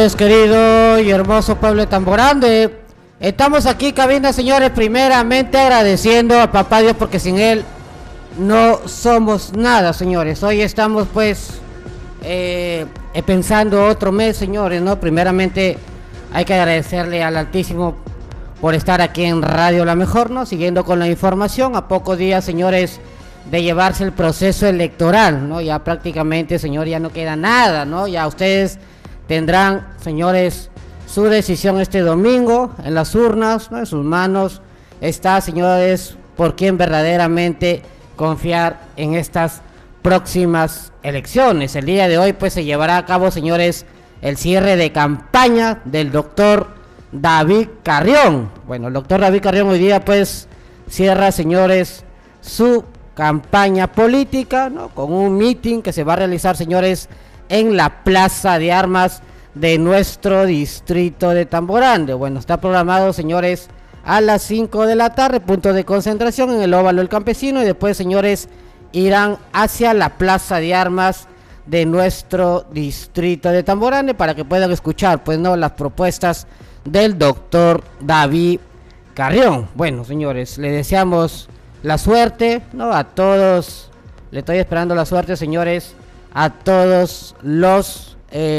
Querido y hermoso pueblo de Tamborande, estamos aquí, cabina, señores, primeramente agradeciendo a papá Dios porque sin él no somos nada, señores. Hoy estamos pues pensando otro mes, señores, ¿no? Primeramente hay que agradecerle al Altísimo por estar aquí en Radio La Mejor, ¿no? Siguiendo con la información, a pocos días, señores, de llevarse el proceso electoral, ¿no? Ya prácticamente, señor, ya no queda nada, ¿no? Ya ustedes tendrán, señores, su decisión este domingo en las urnas, ¿no? En sus manos está, señores, por quién verdaderamente confiar en estas próximas elecciones. El día de hoy pues se llevará a cabo, señores, el cierre de campaña del doctor David Carrión. Bueno, el doctor David Carrión hoy día pues cierra, señores, su campaña política, ¿no? Con un meeting que se va a realizar, señores, en la Plaza de Armas de nuestro distrito de Tamborande. Bueno, está programado, señores, a las 5 de la tarde, punto de concentración en el Óvalo del Campesino, y después, señores, irán hacia la Plaza de Armas de nuestro distrito de Tamborande para que puedan escuchar, pues, no, las propuestas del doctor David Carrión. Bueno, señores, le deseamos la suerte, ¿no? A todos, le estoy esperando la suerte, señores, a todos los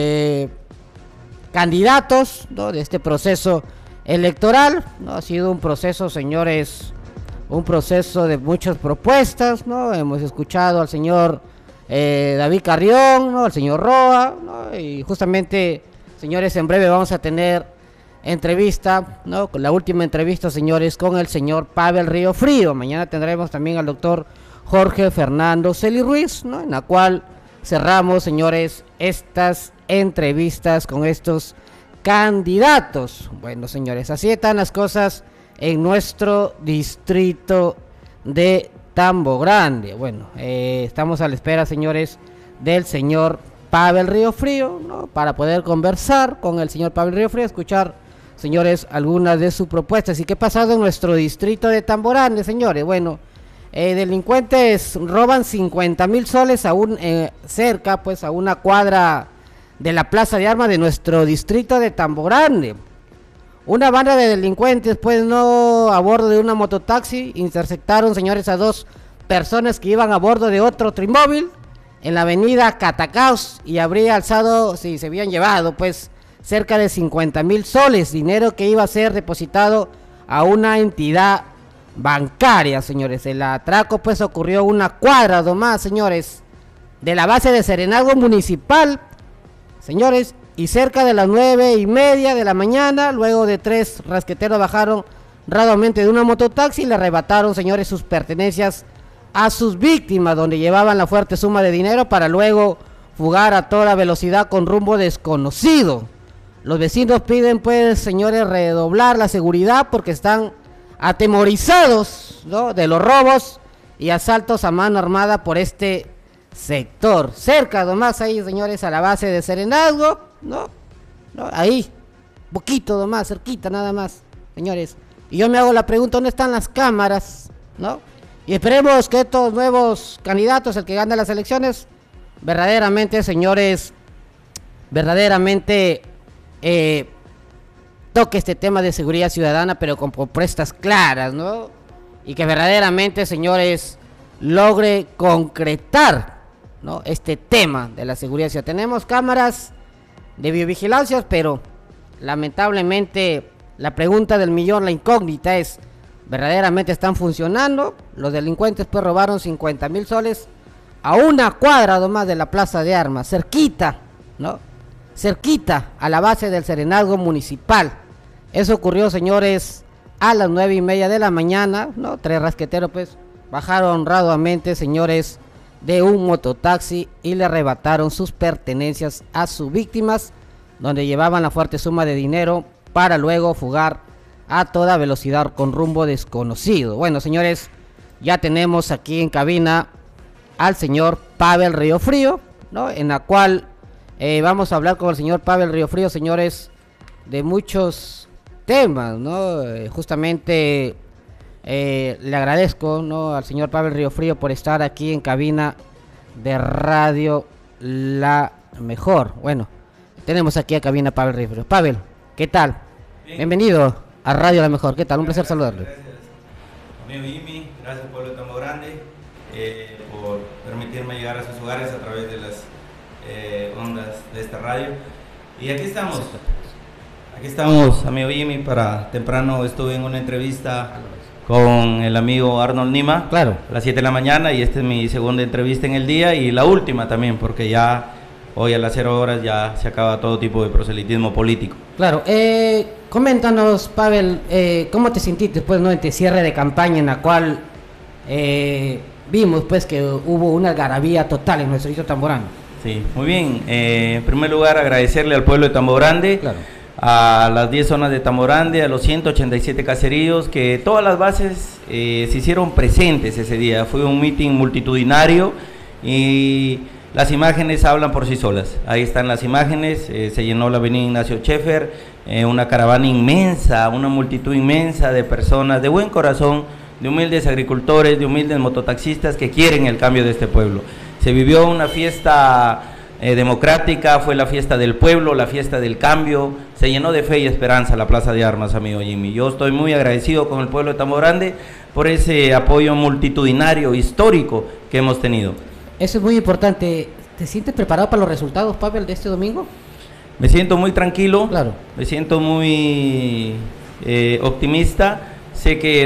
candidatos, ¿no? De este proceso electoral, ¿no? Ha sido un proceso, señores, un proceso de muchas propuestas, ¿no? Hemos escuchado al señor David Carrión, ¿no? Al señor Roa, ¿no? Y justamente, señores, en breve vamos a tener entrevista, ¿no? Con la última entrevista, señores, con el señor Pavel Río Frío. Mañana tendremos también al doctor Jorge Fernando Celi Ruiz, ¿no? En la cual cerramos, señores, estas entrevistas con estos candidatos. Bueno, señores, así están las cosas en nuestro distrito de Tambogrande. Bueno, estamos a la espera, señores, del señor Pavel Río Frío, ¿no? Para poder conversar con el señor Pavel Río Frío, escuchar, señores, algunas de sus propuestas. ¿Y qué ha pasado en nuestro distrito de Tamborande, señores? Bueno, delincuentes roban 50,000 soles a cerca, pues, a una cuadra de la Plaza de Armas de nuestro distrito de Tamborande. Una banda de delincuentes, pues, no, a bordo de una mototaxi, interceptaron, señores, a dos personas que iban a bordo de otro trimóvil en la avenida Catacaos, y habría alzado, si se habían llevado, pues, cerca de 50,000 soles, dinero que iba a ser depositado a una entidad bancaria, señores. El atraco pues ocurrió una cuadra nomás, señores, de la base de Serenazgo Municipal, señores, y cerca de las 9:30 de la mañana, luego de 3 rasqueteros bajaron gradualmente de una mototaxi y le arrebataron, señores, sus pertenencias a sus víctimas, donde llevaban la fuerte suma de dinero para luego fugar a toda velocidad con rumbo desconocido. Los vecinos piden, pues, señores, redoblar la seguridad porque están atemorizados, ¿no? De los robos y asaltos a mano armada por este sector. Cerca nomás ahí, señores, a la base de Serenazgo, ¿no? Ahí, poquito nomás, cerquita nada más, señores. Y yo me hago la pregunta, ¿dónde están las cámaras? ¿No? Y esperemos que estos nuevos candidatos, el que gane las elecciones, verdaderamente, señores, verdaderamente toque este tema de seguridad ciudadana, pero con propuestas claras, ¿no? Y que verdaderamente, señores, logre concretar, ¿no? Este tema de la seguridad ciudadana. Tenemos cámaras de biovigilancia, pero lamentablemente la pregunta del millón, la incógnita es, ¿verdaderamente están funcionando? Los delincuentes pues robaron 50,000 soles a una cuadra nomás de la Plaza de Armas, cerquita, ¿no? Cerquita a la base del Serenazgo Municipal. Eso ocurrió, señores, a las 9:30 de la mañana, ¿no? 3 rasqueteros pues bajaron honradamente, señores, de un mototaxi y le arrebataron sus pertenencias a sus víctimas, donde llevaban la fuerte suma de dinero para luego fugar a toda velocidad con rumbo desconocido. Bueno, señores, ya tenemos aquí en cabina al señor Pavel Río Frío, ¿no? En la cual vamos a hablar con el señor Pavel Río Frío, señores, de muchos temas, ¿no? Justamente le agradezco, ¿no?, al señor Pavel Río Frío por estar aquí en cabina de Radio La Mejor. Bueno, tenemos aquí a cabina a Pavel Ríos. Pavel, ¿qué tal? Bien. Bienvenido a Radio La Mejor. ¿Qué tal? Un placer Gracias, saludarle. Gracias, amigo Jimmy. Gracias, pueblo de Tambo Grande, por permitirme llegar a sus hogares a través de las ondas de esta radio. Y aquí estamos, amigo Jimmy. Para temprano estuve en una entrevista con el amigo Arnold Nima, Claro. a las 7 de la mañana, y esta es mi segunda entrevista en el día y la última también, porque ya hoy a las 0 horas ya se acaba todo tipo de proselitismo político. Claro. Coméntanos, Pavel, ¿cómo te sentiste después, ¿no?, en este cierre de campaña en la cual vimos pues que hubo una algarabía total en nuestro distrito tamborano? Sí, muy bien. En primer lugar, agradecerle al pueblo de Tambo Grande, Claro, a las 10 zonas de Tambo Grande, a los 187 caseríos, que todas las bases se hicieron presentes ese día. Fue un mitin multitudinario y las imágenes hablan por sí solas. Ahí están las imágenes. Se llenó la avenida Ignacio Scheffer, una caravana inmensa, una multitud inmensa de personas de buen corazón, de humildes agricultores, de humildes mototaxistas que quieren el cambio de este pueblo. Se vivió una fiesta democrática, fue la fiesta del pueblo, la fiesta del cambio. Se llenó de fe y esperanza la Plaza de Armas, amigo Jimmy. Yo estoy muy agradecido con el pueblo de Tambo Grande por ese apoyo multitudinario, histórico que hemos tenido. eso es muy importante. ¿Te sientes preparado para los resultados, Pavel, de este domingo? Me siento muy tranquilo, Claro. me siento muy optimista. Sé que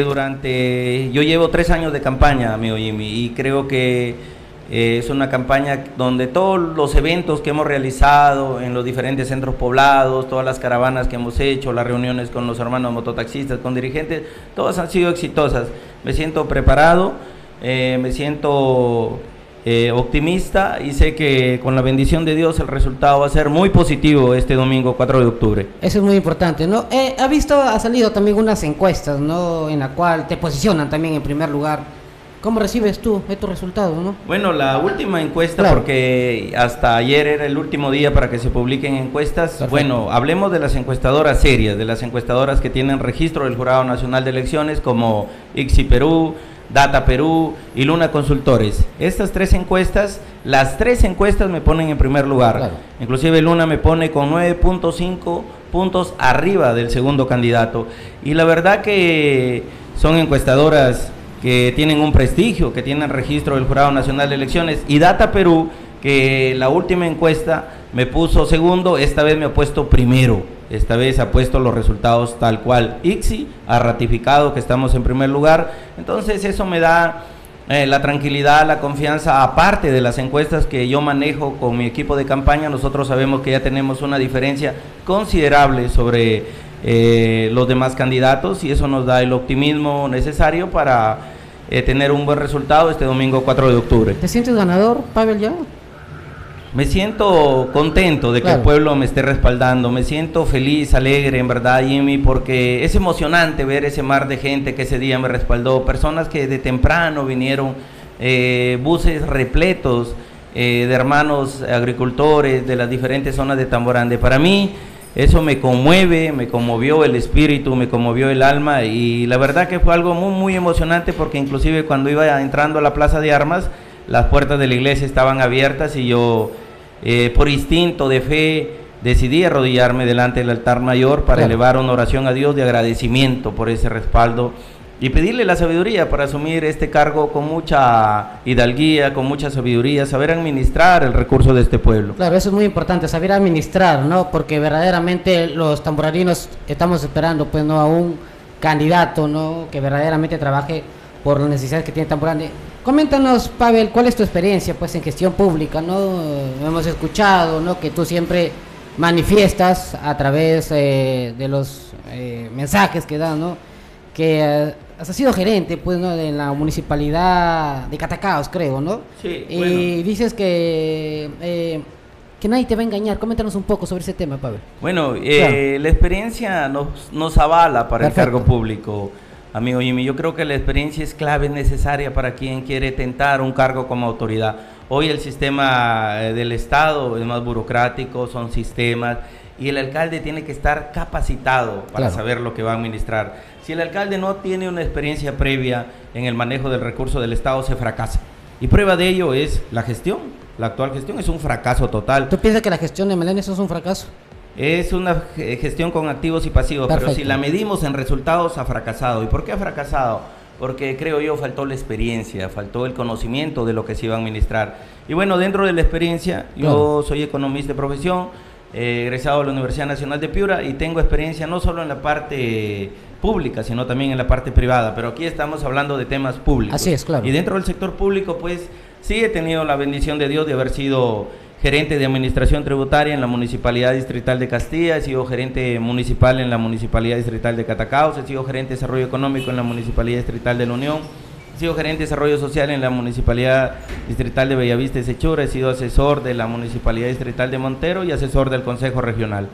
yo llevo 3 años de campaña, amigo Jimmy, y creo que es una campaña donde todos los eventos que hemos realizado en los diferentes centros poblados, todas las caravanas que hemos hecho, las reuniones con los hermanos mototaxistas, con dirigentes, todas han sido exitosas. Me siento preparado, me siento optimista, y sé que con la bendición de Dios el resultado va a ser muy positivo este domingo 4 de octubre. Eso es muy importante, ¿no? Ha salido también unas encuestas, ¿no?, en la cual te posicionan también en primer lugar. ¿Cómo recibes tú estos resultados, no? Bueno, la última encuesta, Claro, porque hasta ayer era el último día para que se publiquen encuestas. Perfecto. Bueno, hablemos de las encuestadoras serias, de las encuestadoras que tienen registro del Jurado Nacional de Elecciones, como ICSI Perú, Data Perú y Luna Consultores. Estas 3 encuestas, las 3 encuestas me ponen en primer lugar. Claro. Inclusive Luna me pone con 9.5 puntos arriba del segundo candidato. Y la verdad que son encuestadoras que tienen un prestigio, que tienen registro del Jurado Nacional de Elecciones. Y Data Perú, que la última encuesta me puso segundo, esta vez me ha puesto primero. Esta vez ha puesto los resultados tal cual. ICSI ha ratificado que estamos en primer lugar. Entonces eso me da la tranquilidad, la confianza, aparte de las encuestas que yo manejo con mi equipo de campaña. Nosotros sabemos que ya tenemos una diferencia considerable sobre los demás candidatos, y eso nos da el optimismo necesario para tener un buen resultado este domingo 4 de octubre. ¿Te sientes ganador, Pavel, ya? Me siento contento de que Claro, el pueblo me esté respaldando, me siento feliz, alegre, en verdad, Jimmy, porque es emocionante ver ese mar de gente que ese día me respaldó, personas que de temprano vinieron, buses repletos de hermanos agricultores de las diferentes zonas de Tambo Grande. Para mí eso me conmueve, me conmovió el espíritu, me conmovió el alma, y la verdad que fue algo muy, muy emocionante, porque inclusive cuando iba entrando a la Plaza de Armas, las puertas de la iglesia estaban abiertas, y yo por instinto de fe decidí arrodillarme delante del altar mayor para Claro, elevar una oración a Dios de agradecimiento por ese respaldo, y pedirle la sabiduría para asumir este cargo con mucha hidalguía, con mucha sabiduría, saber administrar el recurso de este pueblo. claro, eso es muy importante, saber administrar, ¿no? Porque verdaderamente los tamborarinos estamos esperando, pues, ¿no?, a un candidato, ¿no?, que verdaderamente trabaje por las necesidades que tiene Tambo Grande. Coméntanos, Pavel, ¿cuál es tu experiencia, pues, en gestión pública, ¿no? Hemos escuchado, ¿no?, que tú siempre manifiestas a través de los mensajes que das, ¿no?, que has sido gerente, pues, ¿no?, de la municipalidad de Catacaos, creo, ¿no? Sí, Y bueno. dices que nadie te va a engañar. Coméntanos un poco sobre ese tema, Pavel. Bueno, Claro. la experiencia nos avala para Perfecto. el cargo público, amigo Jimmy. Yo creo que la experiencia es clave, necesaria para quien quiere tentar un cargo como autoridad. Hoy el sistema del Estado es más burocrático, son sistemas, y el alcalde tiene que estar capacitado para Claro, saber lo que va a administrar. Si el alcalde no tiene una experiencia previa en el manejo del recurso del Estado, se fracasa. Y prueba de ello es la gestión. la actual gestión es un fracaso total. ¿Tú piensas que la gestión de Meléndez es un fracaso? Es una gestión con activos y pasivos, Perfecto. pero si la medimos en resultados, ha fracasado. ¿Y por qué ha fracasado? Porque creo yo faltó la experiencia, faltó el conocimiento de lo que se iba a administrar. Y bueno, dentro de la experiencia, yo soy economista de profesión, egresado de la Universidad Nacional de Piura y tengo experiencia no solo en la parte pública, sino también en la parte privada, pero aquí estamos hablando de temas públicos. Así es, claro. Y dentro del sector público, pues sí he tenido la bendición de Dios de haber sido gerente de administración tributaria en la Municipalidad Distrital de Castilla, he sido gerente municipal en la Municipalidad Distrital de Catacaos, he sido gerente de desarrollo económico en la Municipalidad Distrital de La Unión, he sido gerente de desarrollo social en la Municipalidad Distrital de Bellavista y Sechura, he sido asesor de la Municipalidad Distrital de Montero y asesor del Consejo Regional.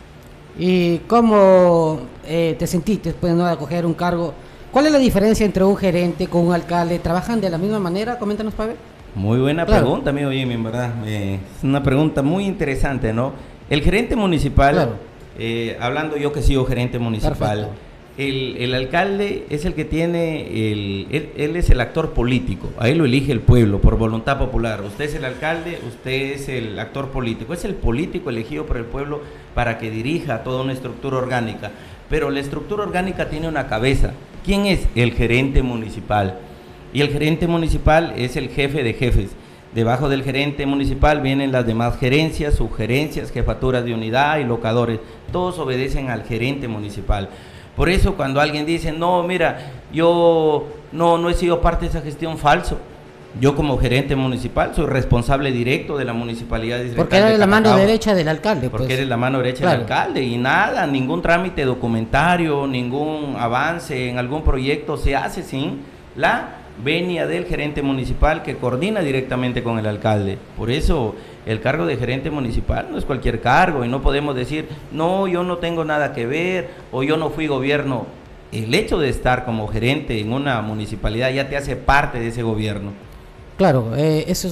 ¿Y cómo te sentiste después de acoger un cargo? ¿Cuál es la diferencia entre un gerente con un alcalde? ¿Trabajan de la misma manera? Coméntanos, Pavel. Muy buena pregunta, amigo Jimmy, en verdad. Es una pregunta muy interesante, ¿no? El gerente municipal, hablando yo que he sido gerente municipal, el alcalde es el que tiene, él es el actor político, ahí lo elige el pueblo por voluntad popular. Usted es el alcalde, usted es el actor político, es el político elegido por el pueblo para que dirija toda una estructura orgánica. Pero la estructura orgánica tiene una cabeza. ¿Quién es? El gerente municipal. Y el gerente municipal es el jefe de jefes. Debajo del gerente municipal vienen las demás gerencias, subgerencias, jefaturas de unidad y locadores. Todos obedecen al gerente municipal. Por eso cuando alguien dice, no, mira, yo no he sido parte de esa gestión, falso. Yo como gerente municipal soy responsable directo de la municipalidad distrital. Porque eres la mano derecha del alcalde. Porque eres la mano derecha del alcalde y nada, ningún trámite documentario, ningún avance en algún proyecto se hace sin la venia del gerente municipal que coordina directamente con el alcalde. Por eso el cargo de gerente municipal no es cualquier cargo y no podemos decir, no, yo no tengo nada que ver o yo no fui gobierno. El hecho de estar como gerente en una municipalidad ya te hace parte de ese gobierno. Claro, esos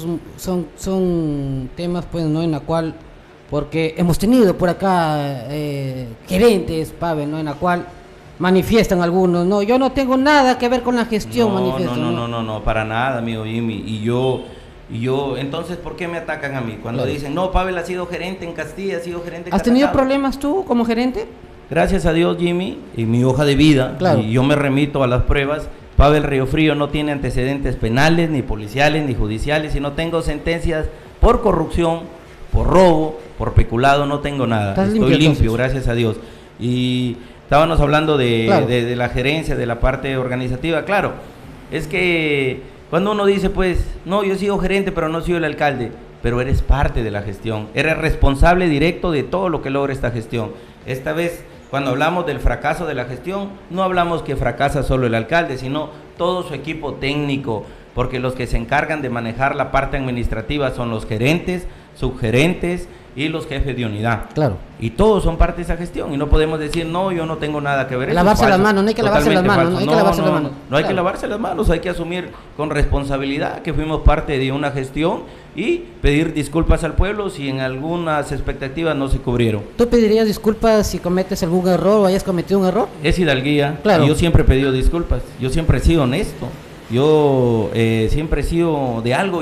son temas pues no en la cual, porque hemos tenido por acá gerentes, Pavel, no en la cual manifiestan algunos, no, yo no tengo nada que ver con la gestión, no, para nada, amigo Jimmy, y yo, entonces, ¿por qué me atacan a mí? Cuando dicen, no, Pavel ha sido gerente en Castilla, ha sido gerente en ¿Has tenido problemas tú como gerente? Gracias a Dios, Jimmy, en mi hoja de vida, y yo me remito a las pruebas, Pavel Riofrío no tiene antecedentes penales, ni policiales, ni judiciales, y no tengo sentencias por corrupción, por robo, por peculado, no tengo nada, estoy limpio, gracias a Dios, y estábamos hablando de la gerencia, de la parte organizativa. Claro, es que cuando uno dice, pues, no, yo he sido gerente, pero no soy el alcalde, pero eres parte de la gestión, eres responsable directo de todo lo que logra esta gestión. Esta vez, cuando hablamos del fracaso de la gestión, no hablamos que fracasa solo el alcalde, sino todo su equipo técnico, porque los que se encargan de manejar la parte administrativa son los gerentes, subgerentes y los jefes de unidad. Claro. Y todos son parte de esa gestión y no podemos decir, no, yo no tengo nada que ver. Lavarse las manos, no hay que lavarse las manos, no hay que lavarse las manos. No hay que lavarse las manos, hay que asumir con responsabilidad que fuimos parte de una gestión y pedir disculpas al pueblo si en algunas expectativas no se cubrieron. ¿Tú pedirías disculpas si cometes algún error o hayas cometido un error? Es hidalguía, claro. Y yo siempre he pedido disculpas, yo siempre he sido honesto, yo siempre he sido de algo,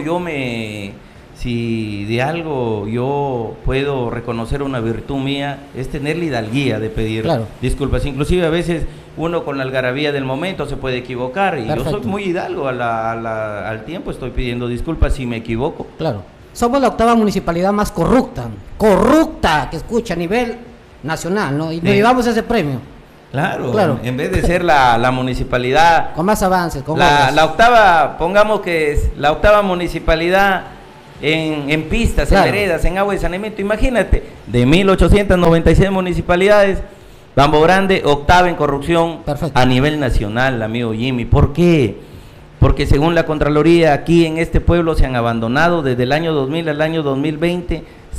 si de algo yo puedo reconocer una virtud mía, es tener la hidalguía de pedir disculpas. Inclusive a veces uno con la algarabía del momento se puede equivocar y yo soy muy hidalgo, al tiempo estoy pidiendo disculpas si me equivoco. Claro, somos la octava municipalidad más corrupta que escucha a nivel nacional, ¿no? Y nos llevamos ese premio. Claro, en vez de ser la municipalidad con más avances, la octava, pongamos que es la octava municipalidad en pistas, en veredas, en agua y saneamiento. Imagínate, de 1896 municipalidades, Bambo Grande, octava en corrupción a nivel nacional, amigo Jimmy. ¿Por qué? Porque según la Contraloría, aquí en este pueblo se han abandonado desde el año 2000 al año 2020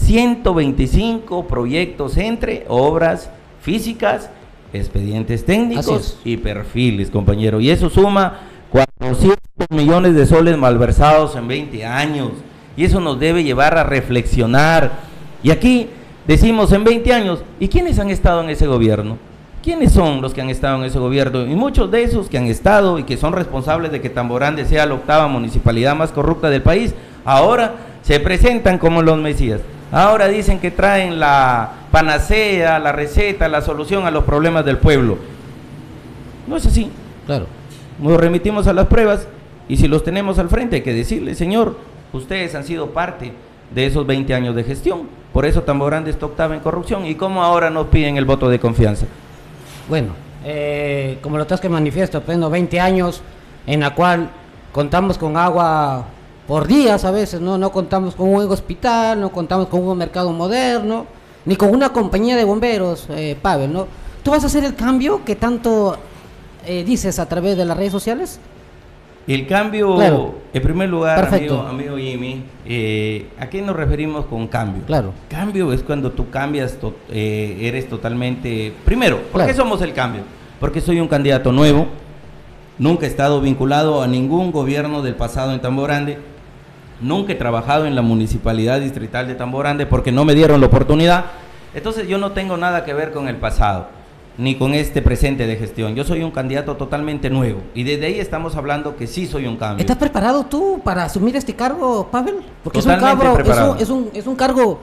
125 proyectos entre obras físicas, expedientes técnicos y perfiles, compañero. Y eso suma 400 millones de soles malversados en 20 años. Y eso nos debe llevar a reflexionar. Y aquí decimos en 20 años, ¿y quiénes han estado en ese gobierno? ¿Quiénes son los que han estado en ese gobierno? Y muchos de esos que han estado y que son responsables de que Tamborande sea la octava municipalidad más corrupta del país, ahora se presentan como los mesías. Ahora dicen que traen la panacea, la receta, la solución a los problemas del pueblo. No es así. Claro. Nos remitimos a las pruebas y si los tenemos al frente hay que decirle, señor, ustedes han sido parte de esos 20 años de gestión. Por eso Tamborandi está octava en corrupción. ¿Y cómo ahora nos piden el voto de confianza? Bueno, como lo estás que manifiesto, pues, 20 años en la cual contamos con agua por días a veces, no contamos con un hospital, no contamos con un mercado moderno, ni con una compañía de bomberos, Pavel, ¿no? ¿Tú vas a hacer el cambio que tanto dices a través de las redes sociales? El cambio, claro. En primer lugar, Perfecto. amigo Jimmy, ¿a qué nos referimos con cambio? Claro. Cambio es cuando tú cambias, eres totalmente... Primero, ¿por qué somos el cambio? Porque soy un candidato nuevo, nunca he estado vinculado a ningún gobierno del pasado en Tamborandi, nunca he trabajado en la municipalidad distrital de Tamborandi porque no me dieron la oportunidad, entonces yo no tengo nada que ver con el pasado, ni con este presente de gestión. Yo soy un candidato totalmente nuevo y desde ahí estamos hablando que sí soy un cambio. ¿Estás preparado tú para asumir este cargo, Pavel? Porque Totalmente preparado. Es un cargo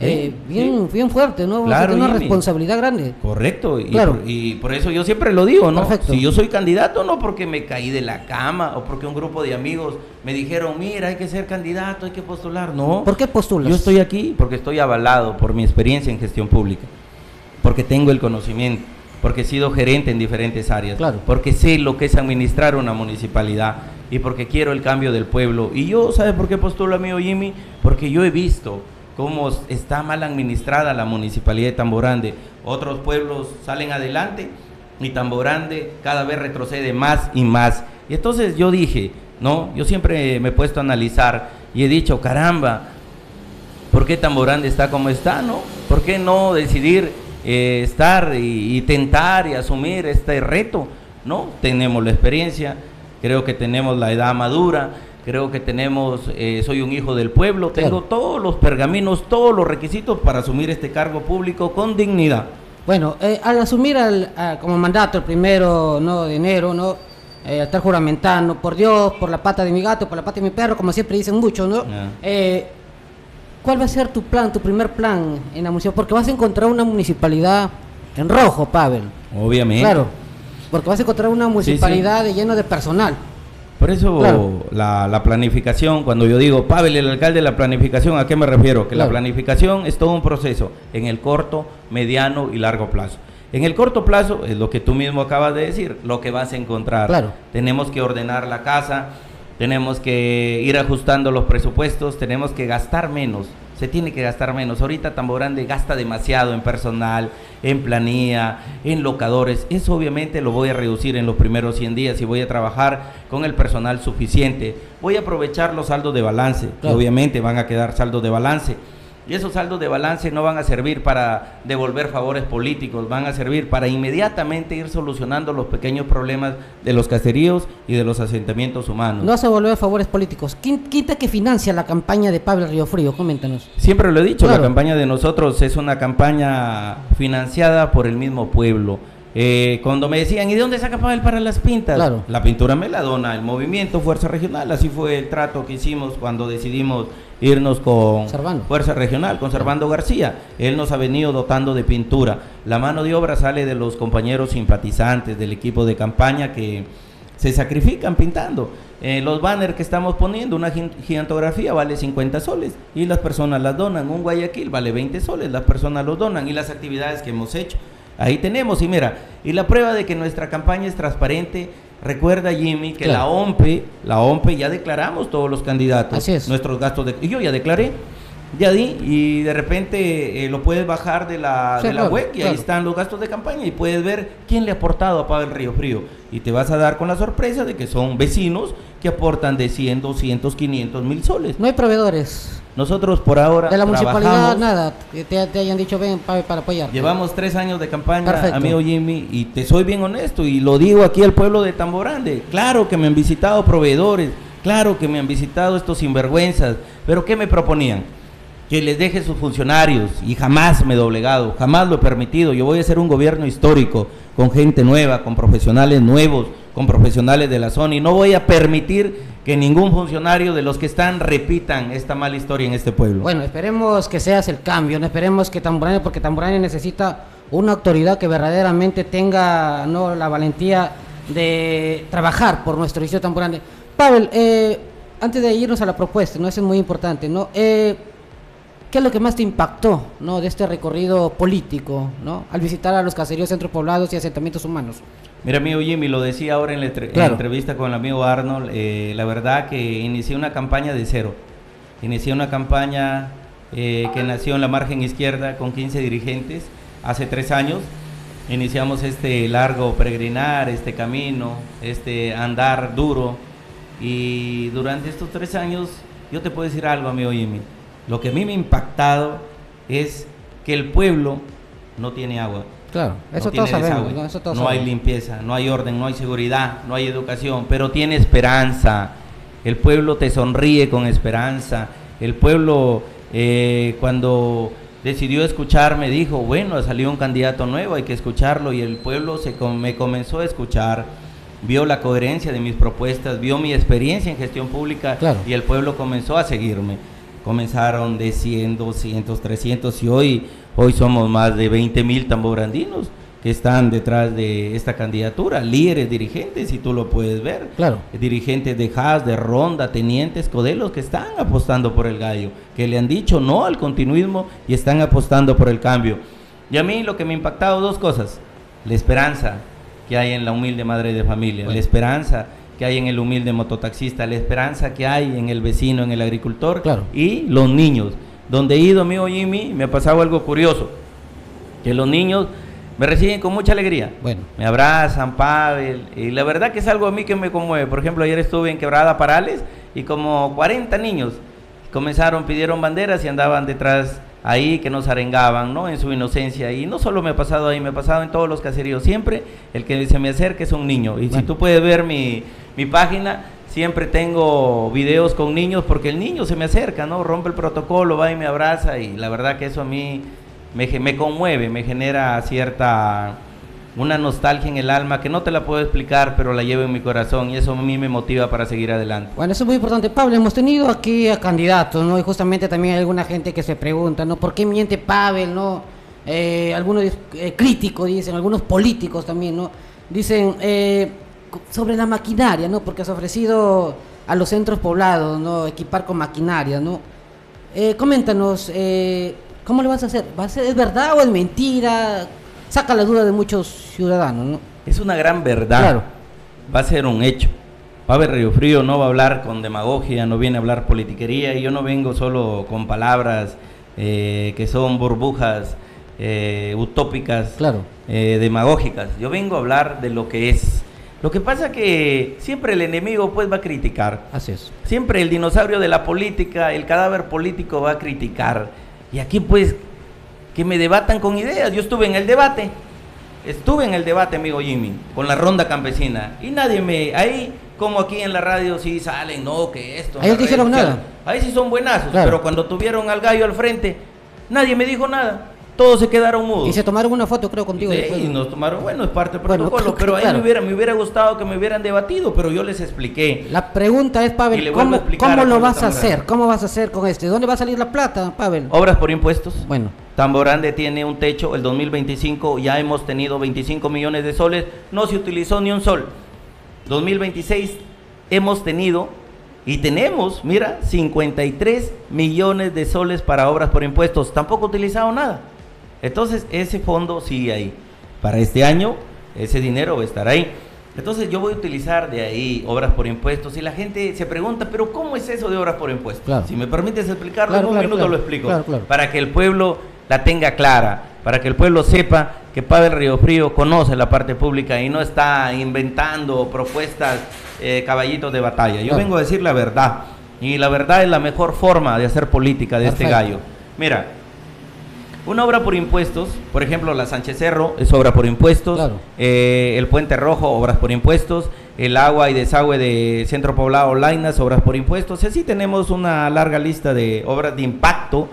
bien fuerte, ¿no? Claro, una Jimmy, responsabilidad grande. Correcto, Claro. y por eso yo siempre lo digo, ¿no? Perfecto. Si yo soy candidato, no porque me caí de la cama o porque un grupo de amigos me dijeron, mira, hay que ser candidato, hay que postular, no. ¿Por qué postulas? Yo estoy aquí porque estoy avalado por mi experiencia en gestión pública, porque tengo el conocimiento, porque he sido gerente en diferentes áreas, claro, porque sé lo que es administrar una municipalidad y porque quiero el cambio del pueblo. Y yo, ¿sabe por qué postulo, amigo Jimmy? Porque yo he visto cómo está mal administrada la municipalidad de Tamborandi. Otros pueblos salen adelante y Tamborandi cada vez retrocede más y más. Y entonces yo dije, no, yo siempre me he puesto a analizar y he dicho, caramba, ¿por qué Tamborandi está como está, no? ¿Por qué no decidir estar y tentar y asumir este reto? No, tenemos la experiencia, creo que tenemos la edad madura, creo que tenemos, soy un hijo del pueblo, tengo todos los pergaminos, todos los requisitos para asumir este cargo público con dignidad. Bueno, al asumir como mandato el 1 de enero, ¿no? Estar juramentando, por Dios, por la pata de mi gato, por la pata de mi perro, como siempre dicen muchos, ¿no? ¿Cuál va a ser tu plan, tu primer plan en la municipalidad? Porque vas a encontrar una municipalidad en rojo, Pavel. Obviamente. Claro, porque vas a encontrar una municipalidad llena de personal. Por eso la planificación, cuando yo digo, Pavel, el alcalde de la planificación, ¿a qué me refiero? Que la planificación es todo un proceso en el corto, mediano y largo plazo. En el corto plazo, es lo que tú mismo acabas de decir, lo que vas a encontrar. Claro. Tenemos que ordenar la casa, tenemos que ir ajustando los presupuestos, tenemos que gastar menos. Se tiene que gastar menos. Ahorita Tamborandi gasta demasiado en personal, en planilla, en locadores. Eso obviamente lo voy a reducir en los primeros 100 días y voy a trabajar con el personal suficiente. Voy a aprovechar los saldos de balance, que obviamente van a quedar saldos de balance. Y esos saldos de balance no van a servir para devolver favores políticos, van a servir para inmediatamente ir solucionando los pequeños problemas de los caseríos y de los asentamientos humanos. No se devolver favores políticos. ¿Quién que financia la campaña de Pavel Riofrío? Coméntanos. Siempre lo he dicho, la campaña de nosotros es una campaña financiada por el mismo pueblo. Cuando me decían, ¿y de dónde saca Pavel para las pintas? La pintura me la dona el movimiento Fuerza Regional, así fue el trato que hicimos cuando decidimos irnos con Fuerza Regional, con Servando García. Él nos ha venido dotando de pintura. La mano de obra sale de los compañeros simpatizantes del equipo de campaña que se sacrifican pintando. Los banners que estamos poniendo, una gigantografía vale 50 soles y las personas las donan. Un Guayaquil vale 20 soles, las personas los donan, y las actividades que hemos hecho. Ahí tenemos, y mira, y la prueba de que nuestra campaña es transparente. Recuerda, Jimmy, que la OMPE ya declaramos todos los candidatos. Así es. Nuestros gastos y yo ya declaré, ya di, y de repente lo puedes bajar de la web y ahí están los gastos de campaña y puedes ver quién le ha aportado a Pavel Riofrío, y te vas a dar con la sorpresa de que son vecinos que aportan de 100, 200, 500 mil soles. No hay proveedores. Nosotros por ahora de la municipalidad nada, que te hayan dicho ven Pavel para apoyar. Llevamos 3 años de campaña, amigo Jimmy, y te soy bien honesto y lo digo aquí al pueblo de Tamborandi. Claro que me han visitado proveedores, claro que me han visitado estos sinvergüenzas, pero ¿qué me proponían? Que les deje sus funcionarios, y jamás me he doblegado, jamás lo he permitido. Yo voy a hacer un gobierno histórico, con gente nueva, con profesionales nuevos, con profesionales de la zona y no voy a permitir que ningún funcionario de los que están repitan esta mala historia en este pueblo. Bueno, esperemos que seas el cambio, no esperemos que Tamborani, porque Tamborani necesita una autoridad que verdaderamente tenga, ¿no?, la valentía de trabajar por nuestro distrito Tamborani. Pavel, antes de irnos a la propuesta, ¿no?, eso es muy importante, ¿no? ¿Qué es lo que más te impactó, ¿no?, de este recorrido político, ¿no?, al visitar a los caseríos, centros poblados y asentamientos humanos? Mira, amigo Jimmy, lo decía ahora en la entrevista con el amigo Arnold, la verdad que inicié una campaña de cero. Inicié una campaña que nació en la margen izquierda con 15 dirigentes hace 3 años. Iniciamos este largo peregrinar, este camino, este andar duro, y durante estos 3 años, yo te puedo decir algo, amigo Jimmy. Lo que a mí me ha impactado es que el pueblo no tiene agua. Claro, eso todos sabemos, ¿no? Eso todos no sabemos. hay limpieza, no hay orden, no hay seguridad, no hay educación, pero tiene esperanza. El pueblo te sonríe con esperanza. El pueblo, cuando decidió escucharme, dijo, bueno, salió un candidato nuevo, hay que escucharlo, y el pueblo me comenzó a escuchar, vio la coherencia de mis propuestas, vio mi experiencia en gestión pública, claro, y el pueblo comenzó a seguirme. Comenzaron de 100, 200, 300 y hoy somos más de 20,000 tamborandinos que están detrás de esta candidatura, líderes, dirigentes, y tú lo puedes ver, claro, dirigentes de JAS, de Ronda, tenientes, codelos que están apostando por el gallo, que le han dicho no al continuismo y están apostando por el cambio. Y a mí lo que me ha impactado, 2 cosas: la esperanza que hay en la humilde madre de familia, bueno, la esperanza que hay en el humilde mototaxista, la esperanza que hay en el vecino, en el agricultor, claro, y los niños. Donde he ido, amigo Jimmy, me ha pasado algo curioso, que los niños me reciben con mucha alegría, bueno, me abrazan, Pavel, y la verdad que es algo a mí que me conmueve. Por ejemplo, ayer estuve en Quebrada Parales y como 40 niños pidieron banderas y andaban detrás ahí, que nos arengaban, ¿no?, en su inocencia. Y no solo me ha pasado ahí, me ha pasado en todos los caseríos. Siempre el que se me acerca es un niño. Y bueno, si tú puedes ver mi página, siempre tengo videos con niños, porque el niño se me acerca, ¿no?, rompe el protocolo, va y me abraza, y la verdad que eso a mí me conmueve, me genera una nostalgia en el alma que no te la puedo explicar, pero la llevo en mi corazón, y eso a mí me motiva para seguir adelante. Bueno, eso es muy importante, Pablo. Hemos tenido aquí a candidatos, ¿no?, y justamente también hay alguna gente que se pregunta, ¿no?, ¿por qué miente Pavel?, ¿no? Algunos críticos dicen, algunos políticos también, ¿no?, dicen sobre la maquinaria, ¿no?, porque has ofrecido a los centros poblados, ¿no?, equipar con maquinaria, ¿no? Coméntanos, ¿cómo lo vas a hacer? ¿Es verdad o es mentira? Saca la duda de muchos ciudadanos, ¿no? Es una gran verdad, claro, va a ser un hecho. Pavel Riofrío no va a hablar con demagogia, no viene a hablar politiquería, y yo no vengo solo con palabras que son burbujas utópicas, claro, demagógicas. Yo vengo a hablar de lo que es. Lo que pasa que siempre el enemigo pues va a criticar. Así es. Siempre el dinosaurio de la política, el cadáver político va a criticar. Y aquí pues que me debatan con ideas. Yo estuve en el debate, amigo Jimmy, con la ronda campesina, y ahí como aquí en la radio sí salen, no, que esto. Ahí no dijeron nada. Ahí sí son buenazos, claro, pero cuando tuvieron al gallo al frente, nadie me dijo nada. Todos se quedaron mudos. Y se tomaron una foto, creo, contigo. Y nos tomaron, bueno, es parte del protocolo, pero ahí claro, me hubiera gustado que me hubieran debatido, pero yo les expliqué. La pregunta es, Pavel, ¿cómo lo vas a hacer? ¿Cómo vas a hacer con este? ¿Dónde va a salir la plata, Pavel? Obras por impuestos. Bueno. Tamborande tiene un techo, el 2025 ya hemos tenido 25 millones de soles, no se utilizó ni un sol. 2026 hemos tenido y tenemos, mira, 53 millones de soles para obras por impuestos, tampoco utilizado nada. Entonces ese fondo sigue ahí. Para este año ese dinero va a estar ahí. Entonces yo voy a utilizar de ahí obras por impuestos, y la gente se pregunta, pero ¿cómo es eso de obras por impuestos? Claro. Si me permites explicarlo, claro, en un minuto lo explico. Para que el pueblo la tenga clara, para que el pueblo sepa que Pavel Riofrío conoce la parte pública y no está inventando propuestas, caballitos de batalla. Yo vengo a decir la verdad, y la verdad es la mejor forma de hacer política de este gallo. Mira, una obra por impuestos, por ejemplo, la Sánchez Cerro es obra por impuestos, claro, el Puente Rojo, obras por impuestos, el agua y desagüe de Centro Poblado Lainas, obras por impuestos. Así tenemos una larga lista de obras de impacto,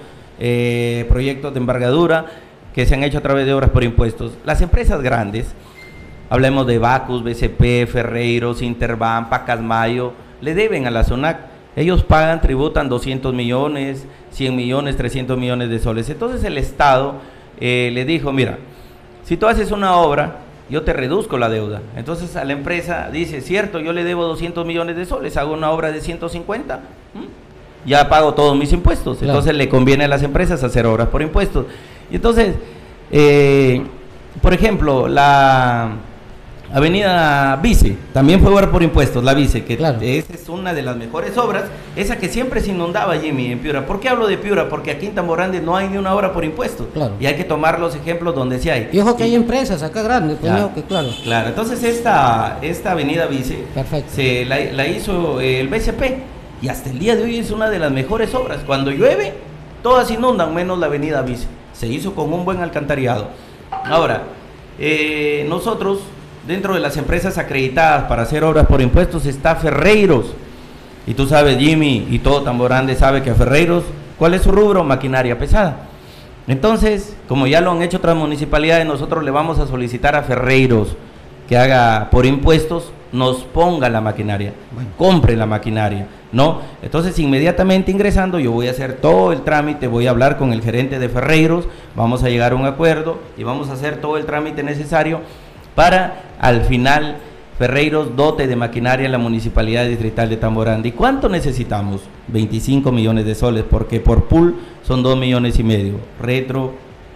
proyectos de envergadura que se han hecho a través de obras por impuestos. Las empresas grandes, hablemos de Bacus, BCP, Ferreiros, Interban, Pacasmayo, le deben a la SUNAC. Ellos pagan, tributan 200 millones, 100 millones, 300 millones de soles. Entonces el Estado le dijo, mira, si tú haces una obra, yo te reduzco la deuda. Entonces a la empresa dice, cierto, yo le debo 200 millones de soles, hago una obra de 150, ya pago todos mis impuestos. Claro. Entonces le conviene a las empresas hacer obras por impuestos. Y entonces, por ejemplo, la Avenida Vice, también fue obra por impuestos, la Vice, que claro, esa es una de las mejores obras, esa que siempre se inundaba, Jimmy, en Piura. ¿Por qué hablo de Piura? Porque aquí en Tamborrande no hay ni una obra por impuestos, claro, y hay que tomar los ejemplos donde sí hay. Y ojo que hay empresas acá grandes, claro, que claro. Claro, entonces esta Avenida Vice, se la hizo el BCP, y hasta el día de hoy es una de las mejores obras. Cuando llueve, todas inundan, menos la Avenida Vice. Se hizo con un buen alcantarillado. Ahora, nosotros, dentro de las empresas acreditadas para hacer obras por impuestos, está Ferreiros. Y tú sabes, Jimmy, y todo Tamborrande sabe que a Ferreiros, ¿cuál es su rubro? Maquinaria pesada. Entonces, como ya lo han hecho otras municipalidades, nosotros le vamos a solicitar a Ferreiros que haga por impuestos, nos ponga la maquinaria, compre la maquinaria, ¿no? Entonces, inmediatamente ingresando, yo voy a hacer todo el trámite, voy a hablar con el gerente de Ferreiros, vamos a llegar a un acuerdo y vamos a hacer todo el trámite necesario para, al final, Ferreiros dote de maquinaria a la Municipalidad Distrital de Tamborrande. ¿Y cuánto necesitamos? 25 millones de soles, porque por pool son 2 millones y medio, retro,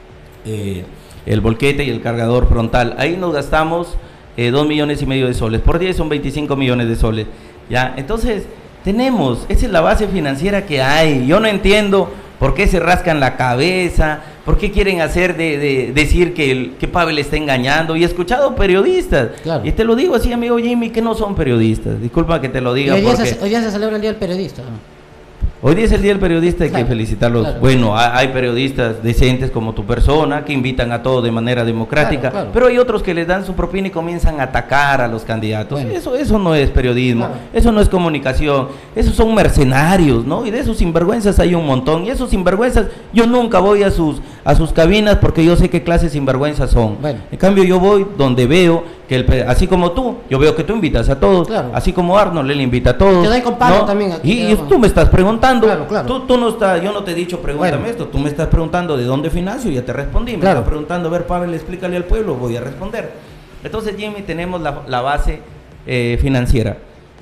el volquete y el cargador frontal. Ahí nos gastamos 2 millones y medio de soles, por 10 son 25 millones de soles, ¿ya? Entonces, tenemos, esa es la base financiera que hay. Yo no entiendo por qué se rascan la cabeza, por qué quieren hacer decir que Pavel está engañando. Y he escuchado periodistas, claro, y te lo digo así, amigo Jimmy, que no son periodistas, disculpa que te lo diga. Hoy día se celebra el Día del Periodista, ¿no? Hoy día es el Día del Periodista, hay, claro, que felicitarlos. Claro. Bueno, hay periodistas decentes como tu persona, que invitan a todos de manera democrática, claro, claro, pero hay otros que les dan su propina y comienzan a atacar a los candidatos. Bueno. Eso no es periodismo, claro, eso no es comunicación, esos son mercenarios, ¿no? Y de esos sinvergüenzas hay un montón, y esos sinvergüenzas, yo nunca voy a sus cabinas porque yo sé qué clases sinvergüenzas son. Bueno. En cambio, yo voy donde veo que así como tú, yo veo que tú invitas a todos, claro, así como Arnold, él invita a todos. Te doy compadre, ¿no? También aquí, y tú me estás preguntando, claro, claro, tú no estás, yo no te he dicho pregúntame esto, tú me estás preguntando de dónde financio, ya te respondí, me estás preguntando, a ver, Pavel, explícale al pueblo, voy a responder. Entonces, Jimmy, tenemos la base financiera.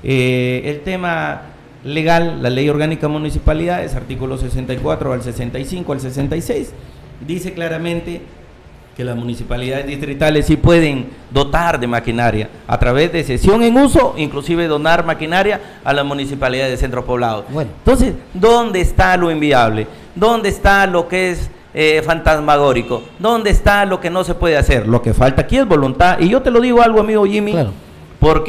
El tema legal, la ley orgánica municipalidades, artículo 64 al 65 al 66, dice claramente que las municipalidades distritales sí pueden dotar de maquinaria a través de cesión en uso, inclusive donar maquinaria a las municipalidades de centro poblado. Bueno. Entonces, ¿dónde está lo inviable? ¿Dónde está lo que es fantasmagórico? ¿Dónde está lo que no se puede hacer? Lo que falta aquí es voluntad. Y yo te lo digo algo, amigo Jimmy, claro, ¿por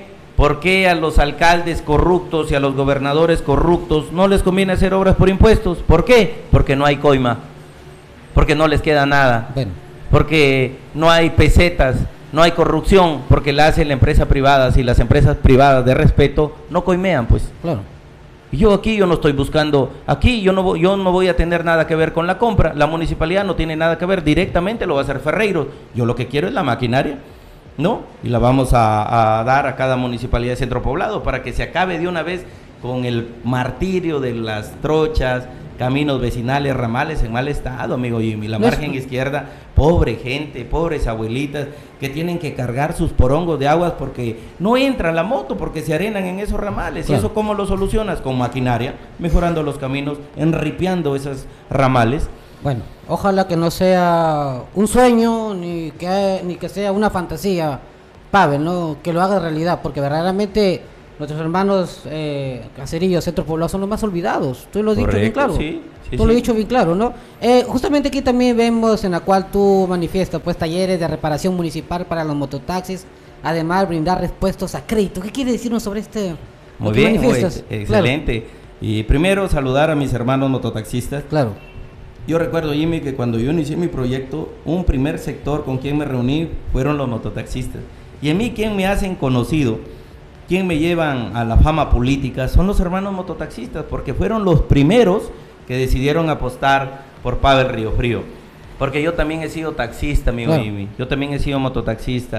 qué a los alcaldes corruptos y a los gobernadores corruptos no les conviene hacer obras por impuestos? ¿Por qué? Porque no hay coima, porque no les queda nada. Bueno. Porque no hay pesetas, no hay corrupción, porque la hace la empresa privada. Si las empresas privadas de respeto no coimean, pues. Claro. Y yo no estoy buscando, aquí yo no voy a tener nada que ver con la compra, la municipalidad no tiene nada que ver, directamente lo va a hacer Ferreiros. Yo lo que quiero es la maquinaria, ¿no? Y la vamos a dar a cada municipalidad de centro poblado para que se acabe de una vez con el martirio de las trochas, caminos vecinales, ramales en mal estado, amigo Jimmy. La margen izquierda, pobre gente, pobres abuelitas que tienen que cargar sus porongos de aguas porque no entra la moto, porque se arenan en esos ramales. Claro. ¿Y eso cómo lo solucionas? Con maquinaria, mejorando los caminos, enripiando esos ramales. Bueno, ojalá que no sea un sueño ni que sea una fantasía, Pavel, ¿no? Que lo haga realidad, porque verdaderamente nuestros hermanos caseríos, centros poblados son los más olvidados. Tú lo has dicho bien claro. Sí, tú lo has dicho bien claro, ¿no? Justamente aquí también vemos en la cual tú manifiestas pues talleres de reparación municipal para los mototaxis, además brindar respuestos a crédito. ¿Qué quiere decirnos sobre este? Muy bien, excelente. Claro. Y primero saludar a mis hermanos mototaxistas. Claro. Yo recuerdo, Jimmy, que cuando yo inicié mi proyecto, un primer sector con quien me reuní fueron los mototaxistas. Y en mí, ¿quién me hacen conocido? ¿Quién me llevan a la fama política? Son los hermanos mototaxistas, porque fueron los primeros que decidieron apostar por Pavel Riofrío. Porque yo también he sido taxista, amigo Jimmy. Yo también he sido mototaxista.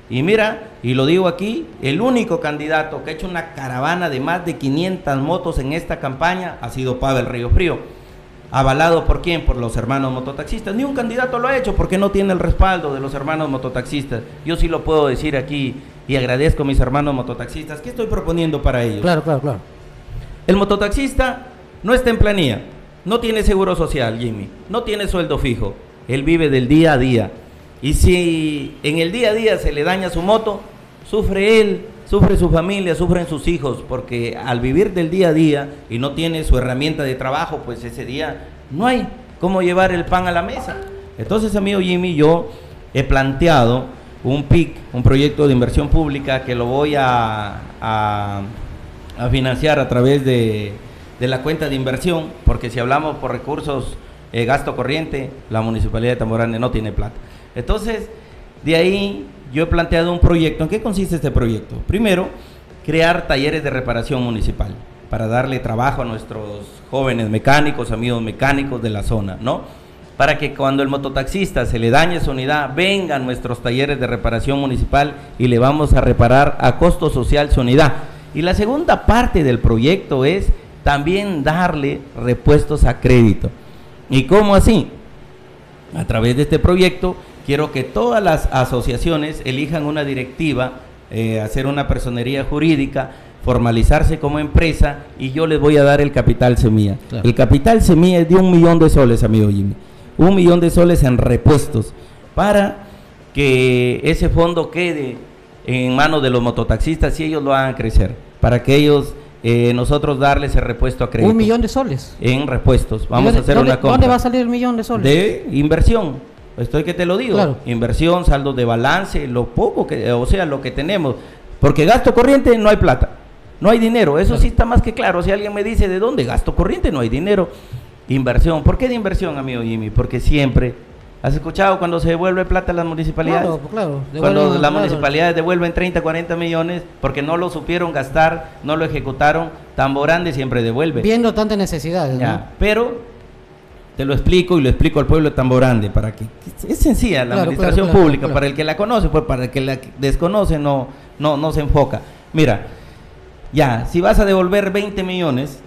Y mira, y lo digo aquí, el único candidato que ha hecho una caravana de más de 500 motos en esta campaña ha sido Pavel Río Frío. ¿Avalado por quién? Por los hermanos mototaxistas. Ni un candidato lo ha hecho porque no tiene el respaldo de los hermanos mototaxistas. Yo sí lo puedo decir aquí y agradezco a mis hermanos mototaxistas. ¿Qué estoy proponiendo para ellos? Claro, claro, claro. El mototaxista no está en planilla, no tiene seguro social, Jimmy, no tiene sueldo fijo. Él vive del día a día. Y si en el día a día se le daña su moto, sufre él, sufre su familia, sufren sus hijos, porque al vivir del día a día y no tiene su herramienta de trabajo, pues ese día no hay cómo llevar el pan a la mesa. Entonces, amigo Jimmy, yo he planteado un PIC, un proyecto de inversión pública que lo voy a financiar a través de la cuenta de inversión, porque si hablamos por recursos, gasto corriente, la Municipalidad de Tambo Grande no tiene plata. Entonces, de ahí yo he planteado un proyecto. ¿En qué consiste este proyecto? Primero, crear talleres de reparación municipal para darle trabajo a nuestros jóvenes mecánicos, amigos mecánicos de la zona, ¿no? Para que cuando el mototaxista se le dañe su unidad, vengan nuestros talleres de reparación municipal y le vamos a reparar a costo social su unidad. Y la segunda parte del proyecto es también darle repuestos a crédito. ¿Y cómo así? A través de este proyecto quiero que todas las asociaciones elijan una directiva, hacer una personería jurídica, formalizarse como empresa y yo les voy a dar el capital semilla. Claro. El capital semilla es de 1 millón de soles, amigo Jimmy. 1 millón de soles en repuestos para que ese fondo quede en manos de los mototaxistas y ellos lo hagan crecer. Para que ellos, nosotros darles el repuesto a crédito. 1 millón de soles. En repuestos. Vamos a hacer una compra. ¿Dónde va a salir el 1 millón de soles? De inversión. Estoy que te lo digo, claro. Inversión, saldos de balance, lo poco que, o sea, lo que tenemos, porque gasto corriente no hay plata, no hay dinero, eso claro. Sí está más que claro. Si alguien me dice ¿de dónde? Gasto corriente, no hay dinero. Inversión, ¿por qué de inversión, amigo Jimmy? Porque siempre, ¿has escuchado cuando se devuelve plata a las municipalidades? Claro. Cuando las municipalidades devuelven 30, 40 millones porque no lo supieron gastar, no lo ejecutaron, Tambo Grande siempre devuelve. Viendo tantas necesidades, ya, ¿no? Te lo explico y lo explico al pueblo de Tambo Grande para que es sencilla la administración pública, para el que la conoce, pues para el que la desconoce no se enfoca. Mira, ya, si vas a devolver 20 millones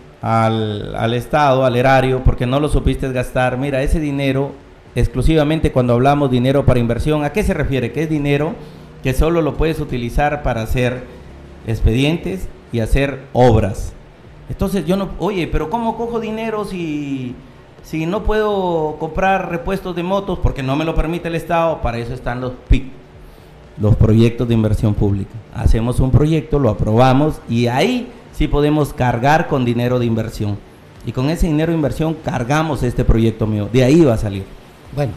al Estado, al erario, porque no lo supiste gastar, mira, ese dinero, exclusivamente cuando hablamos dinero para inversión, ¿a qué se refiere? Que es dinero que solo lo puedes utilizar para hacer expedientes y hacer obras. Entonces yo no, oye, pero ¿cómo cojo dinero si no puedo comprar repuestos de motos porque no me lo permite el Estado? Para eso están los PIC, los proyectos de inversión pública. Hacemos un proyecto, lo aprobamos y ahí sí podemos cargar con dinero de inversión. Y con ese dinero de inversión cargamos este proyecto mío. De ahí va a salir. Bueno,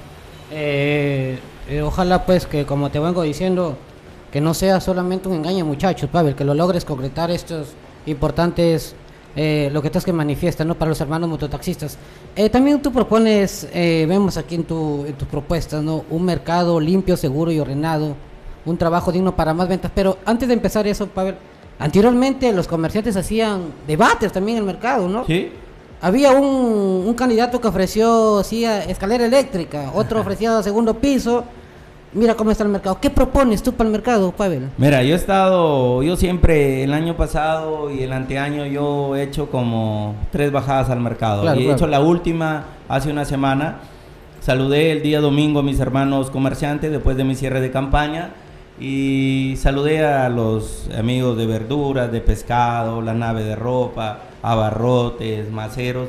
ojalá pues que, como te vengo diciendo, que no sea solamente un engaño, muchachos, Pavel, que lo logres concretar estos importantes lo que estás que manifiestas, ¿no? Para los hermanos mototaxistas. También tú propones, vemos aquí en tus propuestas, ¿no? Un mercado limpio, seguro y ordenado, un trabajo digno para más ventas. Pero antes de empezar eso, Pavel, anteriormente los comerciantes hacían debates también en el mercado, ¿no? Sí. Había un candidato que ofreció escalera eléctrica, otro ofrecía segundo piso. Mira cómo está el mercado. ¿Qué propones tú para el mercado, Pavel? Mira, yo siempre, el año pasado y el anteaño, yo he hecho como 3 bajadas al mercado. Claro, he hecho la última hace una semana. Saludé el día domingo a mis hermanos comerciantes después de mi cierre de campaña y saludé a los amigos de verduras, de pescado, la nave de ropa, abarrotes, maceros.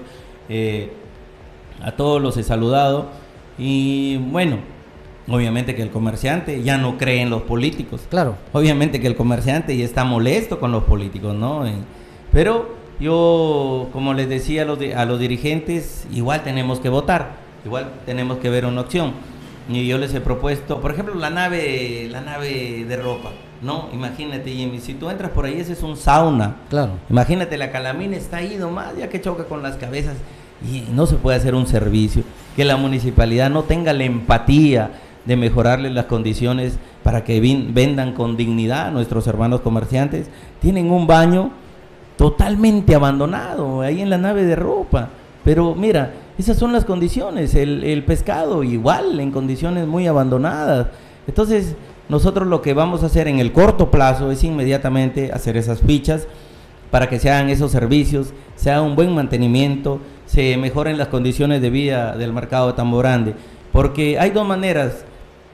A todos los he saludado y bueno, obviamente que el comerciante ya no cree en los políticos. Claro. Obviamente que el comerciante ya está molesto con los políticos, ¿no? Pero yo, como les decía a los dirigentes, igual tenemos que votar, igual tenemos que ver una opción. Y yo les he propuesto, por ejemplo, la nave de ropa, ¿no? Imagínate, Jimmy, si tú entras por ahí, ese es un sauna. Claro. Imagínate, la calamina está ahí nomás, ya que choca con las cabezas y no se puede hacer un servicio. Que la municipalidad no tenga la empatía de mejorarles las condiciones para que vendan con dignidad a nuestros hermanos comerciantes. Tienen un baño totalmente abandonado ahí en la nave de ropa, pero mira, esas son las condiciones. El pescado igual en condiciones muy abandonadas. Entonces nosotros lo que vamos a hacer en el corto plazo es inmediatamente hacer esas fichas para que se hagan esos servicios, se haga un buen mantenimiento, se mejoren las condiciones de vida del mercado de Tambo Grande, porque hay dos maneras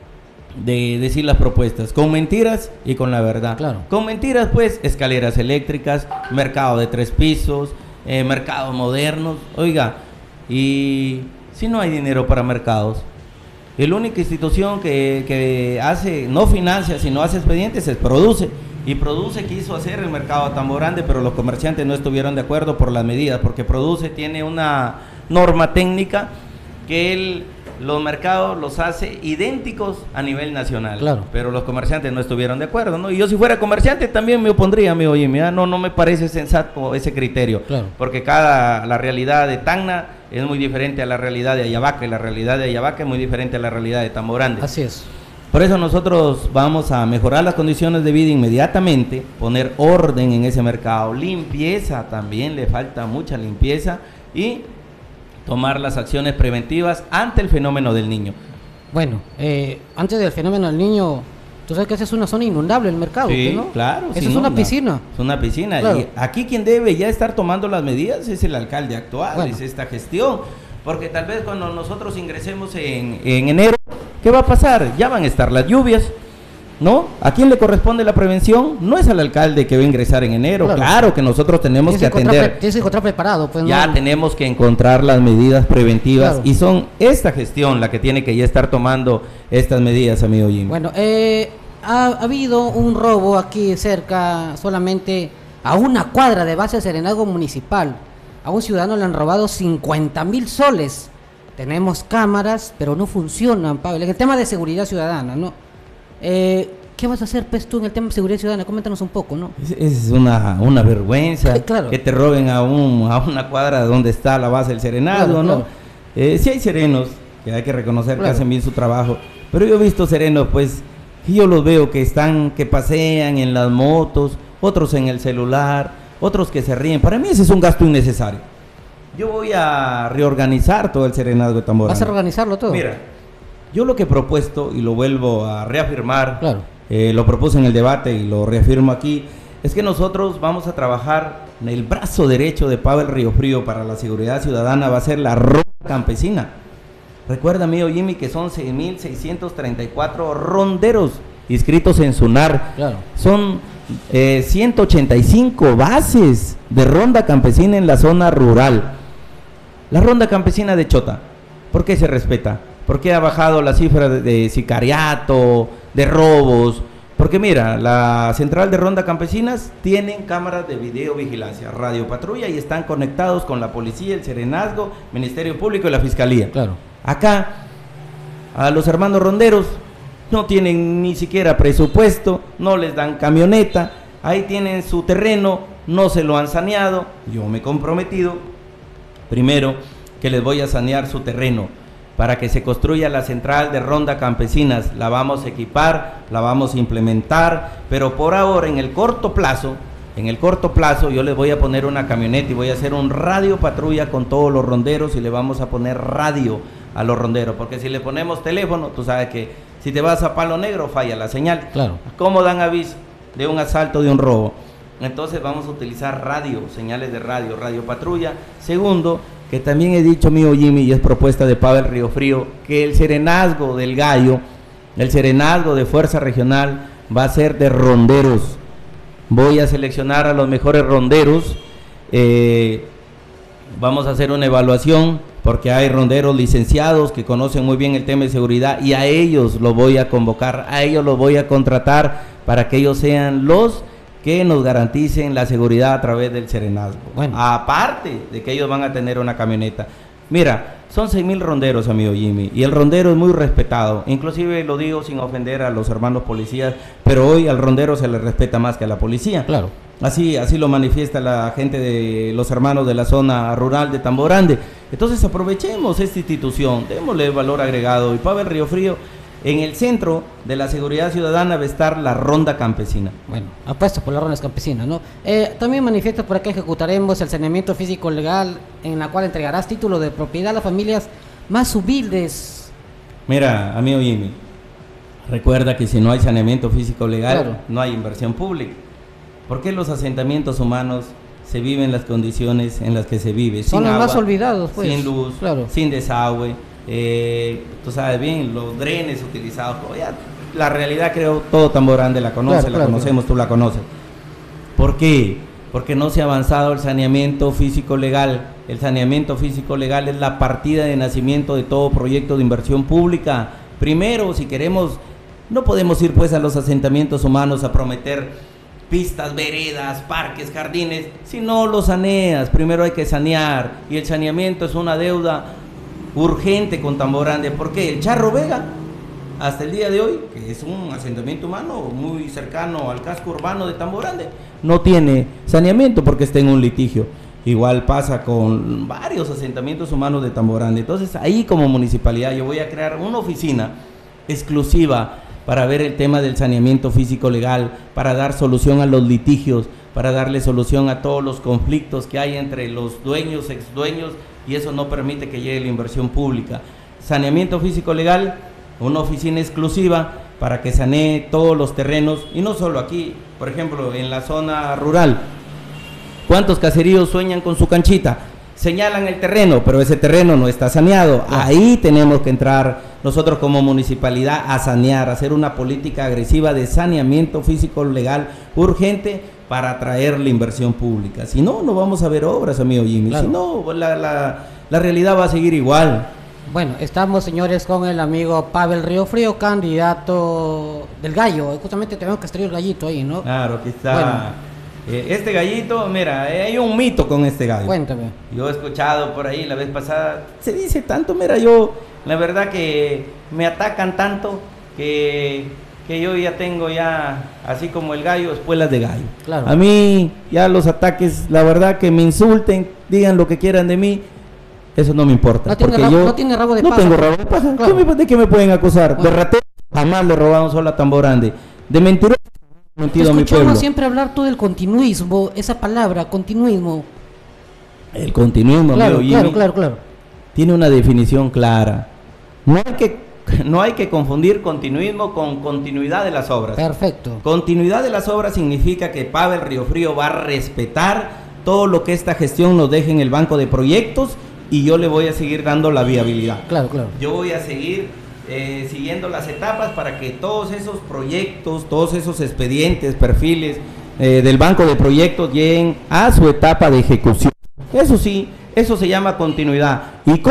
de decir las propuestas, con mentiras y con la verdad. Claro. Con mentiras, pues, escaleras eléctricas, mercado de 3 pisos, mercados modernos, oiga, y si no hay dinero para mercados, la única institución que hace, no financia, sino hace expedientes, es Produce. Y Produce quiso hacer el mercado de Tambo Grande, pero los comerciantes no estuvieron de acuerdo por las medidas, porque Produce tiene una norma técnica que los mercados los hace idénticos a nivel nacional. Claro. Pero los comerciantes no estuvieron de acuerdo, ¿no? Y yo si fuera comerciante también me opondría, amigo Jimmy, ¿eh? No me parece sensato ese criterio, claro, porque la realidad de Tacna es muy diferente a la realidad de Ayabaca, y la realidad de Ayabaca es muy diferente a la realidad de Tambo Grande. así es. Por eso nosotros vamos a mejorar las condiciones de vida inmediatamente, poner orden en ese mercado, limpieza también, le falta mucha limpieza, y tomar las acciones preventivas ante el fenómeno del niño. Bueno, antes del fenómeno del niño, tú sabes que esa es una zona inundable el mercado, Sí, ¿no? claro. Esa es una piscina. Es una piscina. Claro. Y aquí quien debe ya estar tomando las medidas es el alcalde actual, Bueno, es esta gestión. Porque tal vez cuando nosotros ingresemos en enero, ¿qué va a pasar? Ya van a estar las lluvias, ¿no? ¿A quién le corresponde la prevención? No es al alcalde que va a ingresar en enero. Claro que nosotros tenemos que atender. Tienes que encontrar preparado, pues. Ya no, tenemos que encontrar las medidas preventivas, claro, y son esta gestión la que tiene que ya estar tomando estas medidas, amigo Jimmy. Bueno, ha habido un robo aquí cerca, solamente a una cuadra de base de Serenazgo Municipal. A un ciudadano le han robado 50,000 soles. Tenemos cámaras, pero no funcionan, Pablo. En el tema de seguridad ciudadana, ¿no? ¿Qué vas a hacer, pues, tú en el tema de seguridad ciudadana? Coméntanos un poco, ¿no? Es una vergüenza claro, que te roben a una cuadra donde está la base del Serenazgo, claro, ¿no? Claro. Sí hay serenos, que hay que reconocer, claro, que hacen bien su trabajo, pero yo he visto serenos, pues, que yo los veo que pasean en las motos, otros en el celular, otros que se ríen. Para mí ese es un gasto innecesario. Yo voy a reorganizar todo el Serenazgo de Tambo Grande. ¿Vas a reorganizarlo todo? Mira, yo lo que he propuesto, y lo vuelvo a reafirmar, claro, lo propuse en el debate y lo reafirmo aquí, es que nosotros vamos a trabajar en el brazo derecho de Pavel Riofrío para la seguridad ciudadana, va a ser la ronda campesina. Recuerda, amigo Jimmy, que son 6,634 ronderos inscritos en SUNAR. claro, Son 185 bases de ronda campesina en la zona rural. La ronda campesina de Chota, ¿por qué se respeta? ¿Por qué ha bajado la cifra de sicariato, de robos? Porque mira, la central de ronda campesinas tienen cámaras de videovigilancia, radio patrulla, y están conectados con la policía, el Serenazgo, Ministerio Público y la Fiscalía. claro. Acá, a los hermanos ronderos no tienen ni siquiera presupuesto, no les dan camioneta, ahí tienen su terreno, no se lo han saneado. Yo me he comprometido, primero, que les voy a sanear su terreno para que se construya la central de ronda campesinas. La vamos a equipar, la vamos a implementar, pero por ahora, en el corto plazo, yo les voy a poner una camioneta y voy a hacer un radio patrulla con todos los ronderos, y le vamos a poner radio a los ronderos, porque si le ponemos teléfono, tú sabes que si te vas a Palo Negro falla la señal. Claro. ¿Cómo dan aviso de un asalto, de un robo? Entonces vamos a utilizar radio, señales de radio, radio patrulla. Segundo, que también he dicho, mío Jimmy, y es propuesta de Pavel Riofrío, que el Serenazgo del Gallo, el Serenazgo de Fuerza Regional, va a ser de ronderos. Voy a seleccionar a los mejores ronderos, vamos a hacer una evaluación, porque hay ronderos licenciados que conocen muy bien el tema de seguridad, y a ellos los voy a convocar, a ellos los voy a contratar para que ellos sean los que nos garanticen la seguridad a través del Serenazgo. Bueno. Aparte de que ellos van a tener una camioneta. Mira, son 6,000 ronderos, amigo Jimmy, y el rondero es muy respetado. Inclusive lo digo sin ofender a los hermanos policías, pero hoy al rondero se le respeta más que a la policía. Claro. Así lo manifiesta la gente de los hermanos de la zona rural de Tambo Grande. Entonces aprovechemos esta institución, démosle valor agregado. Y Pavel Riofrío, en el centro de la seguridad ciudadana va a estar la ronda campesina. Bueno, apuesto por las rondas campesinas, ¿no? También manifiesta por acá que ejecutaremos el saneamiento físico legal, en la cual entregarás título de propiedad a las familias más humildes. Mira, amigo Jimmy, Recuerda que si no hay saneamiento físico legal, Claro. no hay inversión pública. ¿Por qué los asentamientos humanos se viven las condiciones en las que se vive? Son Sin los agua, más olvidados, pues. sin luz, Claro. sin desagüe, tú sabes bien, los drenes utilizados. Ya, la realidad creo todo Tamborande la conoce, Claro, la claro, conocemos, tú la conoces. ¿Por qué? Porque no se ha avanzado el saneamiento físico legal. El saneamiento físico legal es la partida de nacimiento de todo proyecto de inversión pública. Primero, si queremos, no podemos ir pues a los asentamientos humanos a prometer pistas, veredas, parques, jardines, si no los saneas. Primero hay que sanear, y el saneamiento es una deuda urgente con Tamborande. ¿Por qué? El Charro Vega, hasta el día de hoy, que es un asentamiento humano muy cercano al casco urbano de Tamborande, no tiene saneamiento porque está en un litigio. Igual pasa con varios asentamientos humanos de Tamborande. Entonces ahí como municipalidad yo voy a crear una oficina exclusiva para ver el tema del saneamiento físico legal, para dar solución a los litigios, para darle solución a todos los conflictos que hay entre los dueños, exdueños, y eso no permite que llegue la inversión pública. Saneamiento físico legal, una oficina exclusiva para que sanee todos los terrenos, y no solo aquí, por ejemplo, en la zona rural. ¿Cuántos caseríos sueñan con su canchita? Señalan el terreno, pero ese terreno no está saneado. Ahí tenemos que entrar nosotros como municipalidad a sanear, a hacer una política agresiva de saneamiento físico legal urgente para atraer la inversión pública. Si no, no vamos a ver obras, amigo Jimmy. Claro. Si no, la realidad va a seguir igual. Bueno, estamos, señores, con el amigo Pavel Riofrío, candidato del Gallo. Justamente tenemos que extraer el gallito ahí, ¿no? Claro, aquí está. Bueno. Este gallito, mira, hay un mito con este gallo. Cuéntame. Yo he escuchado por ahí la vez pasada, se dice tanto, mira, yo, la verdad que me atacan tanto que yo ya tengo así como el gallo, espuelas de gallo. Claro. A mí ya los ataques, la verdad que me insulten, digan lo que quieran de mí, eso no me importa. No tiene porque rabo- yo no tiene rabo de no paja. tengo rabo de paja. Claro. ¿De qué me pueden acusar? Bueno. De ratero, jamás le robaron solo a Tamborande. De mentiroso, Te mentido a mi escuchamos pueblo. siempre hablar tú del continuismo, esa palabra, continuismo. El continuismo, Claro, amigo claro, Jimmy, claro, claro. tiene una definición clara. No hay que confundir continuismo con continuidad de las obras. Perfecto. Continuidad de las obras significa que Pavel Riofrío va a respetar todo lo que esta gestión nos deje en el banco de proyectos, y yo le voy a seguir dando la viabilidad. Claro, claro. Yo voy a seguir siguiendo las etapas para que todos esos proyectos, todos esos expedientes, perfiles del banco de proyectos lleguen a su etapa de ejecución. Eso sí, eso se llama continuidad. Y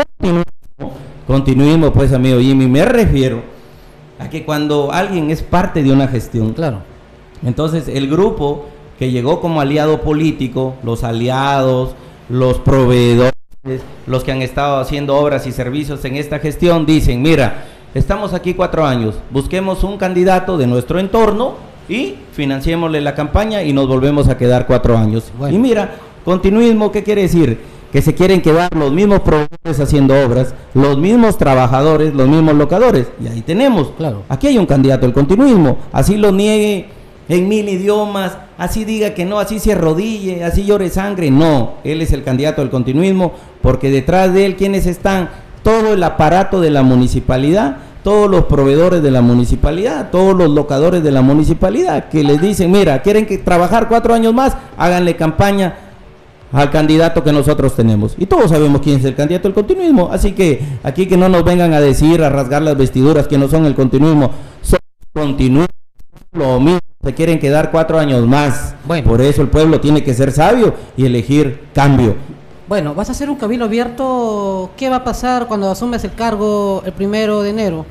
continuismo, pues, amigo Jimmy, me refiero a que cuando alguien es parte de una gestión, Claro. entonces el grupo que llegó como aliado político, los aliados, los proveedores, los que han estado haciendo obras y servicios en esta gestión, dicen, mira, estamos aquí 4 años, busquemos un candidato de nuestro entorno y financiémosle la campaña y nos volvemos a quedar 4 años. Bueno. Y mira, continuismo, ¿qué quiere decir? Que se quieren quedar los mismos proveedores haciendo obras, los mismos trabajadores, los mismos locadores. Y ahí tenemos. Claro. Aquí hay un candidato del continuismo. Así lo niegue en 1000 idiomas, así diga que no, así se arrodille, así llore sangre. No, él es el candidato del continuismo, porque detrás de él, ¿quiénes están? Todo el aparato de la municipalidad, todos los proveedores de la municipalidad, todos los locadores de la municipalidad, que les dicen, mira, quieren trabajar 4 años más, háganle campaña al candidato que nosotros tenemos. Y todos sabemos quién es el candidato del continuismo, así que aquí que no nos vengan a decir, a rasgar las vestiduras que no son el continuismo, son continuismo, lo mismo, se quieren quedar 4 años más. Bueno. Por eso el pueblo tiene que ser sabio y elegir cambio. Bueno, vas a hacer un cabildo abierto. ¿Qué va a pasar cuando asumes el cargo el 1 de enero?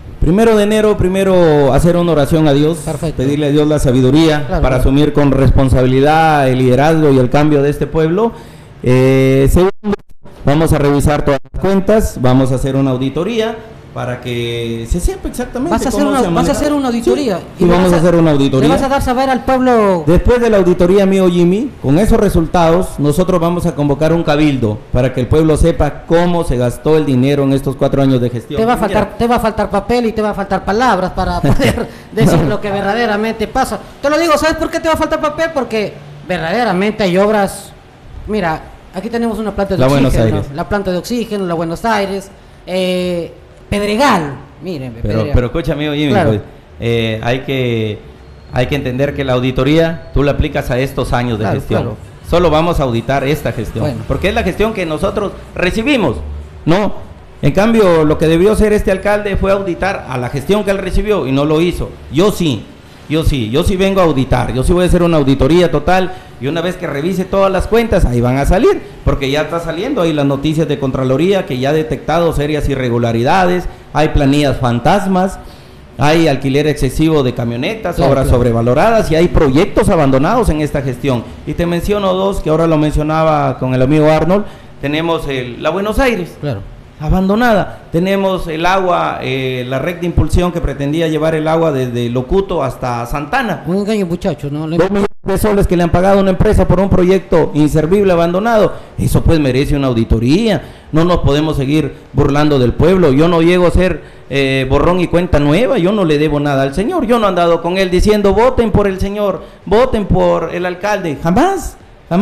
1 de enero, primero hacer una oración a Dios, Perfecto. pedirle a Dios la sabiduría Claro, para claro. asumir con responsabilidad el liderazgo y el cambio de este pueblo. Segundo, vamos a revisar todas las cuentas, vamos a hacer una auditoría para que se sepa exactamente Vas a hacer cómo se ha una, vas a manejado. hacer una auditoría. Sí, y le vamos vas a hacer una auditoría. Le vas a dar saber al pueblo. Después de la auditoría, amigo Jimmy, con esos resultados, nosotros vamos a convocar un cabildo para que el pueblo sepa cómo se gastó el dinero en estos 4 años de gestión. Te va a Y faltar, mira, te va a faltar papel y te va a faltar palabras para poder decir lo que verdaderamente pasa. Te lo digo, ¿sabes por qué te va a faltar papel? Porque verdaderamente hay obras. Mira, aquí tenemos una planta de La Buenos oxígeno, Aires. la planta de oxígeno, la Buenos Aires, Pedregal. Miren, Pedregal. pero escucha, amigo Jimmy, Claro. pues, hay que entender que la auditoría tú la aplicas a estos años de gestión. Claro. Solo vamos a auditar esta gestión, porque es la gestión que nosotros recibimos, ¿no? En cambio, lo que debió hacer este alcalde fue auditar a la gestión que él recibió y no lo hizo. Yo sí vengo a auditar, yo sí voy a hacer una auditoría total y una vez que revise todas las cuentas, ahí van a salir, porque ya está saliendo ahí las noticias de Contraloría que ya ha detectado serias irregularidades, hay planillas fantasmas, hay alquiler excesivo de camionetas, obras sobrevaloradas y hay proyectos abandonados en esta gestión. Y te menciono dos que ahora lo mencionaba con el amigo Arnold. Tenemos la Buenos Aires, abandonada. Tenemos el agua, la red de impulsión que pretendía llevar el agua desde Locuto hasta Santana. Un engaño, muchachos, ¿no? 2 millones de soles que le han pagado a una empresa por un proyecto inservible, abandonado. Eso pues merece una auditoría. No nos podemos seguir burlando del pueblo. Yo no llego a ser borrón y cuenta nueva. Yo no le debo nada al señor. Yo no he andado con él diciendo voten por el señor, voten por el alcalde. Jamás.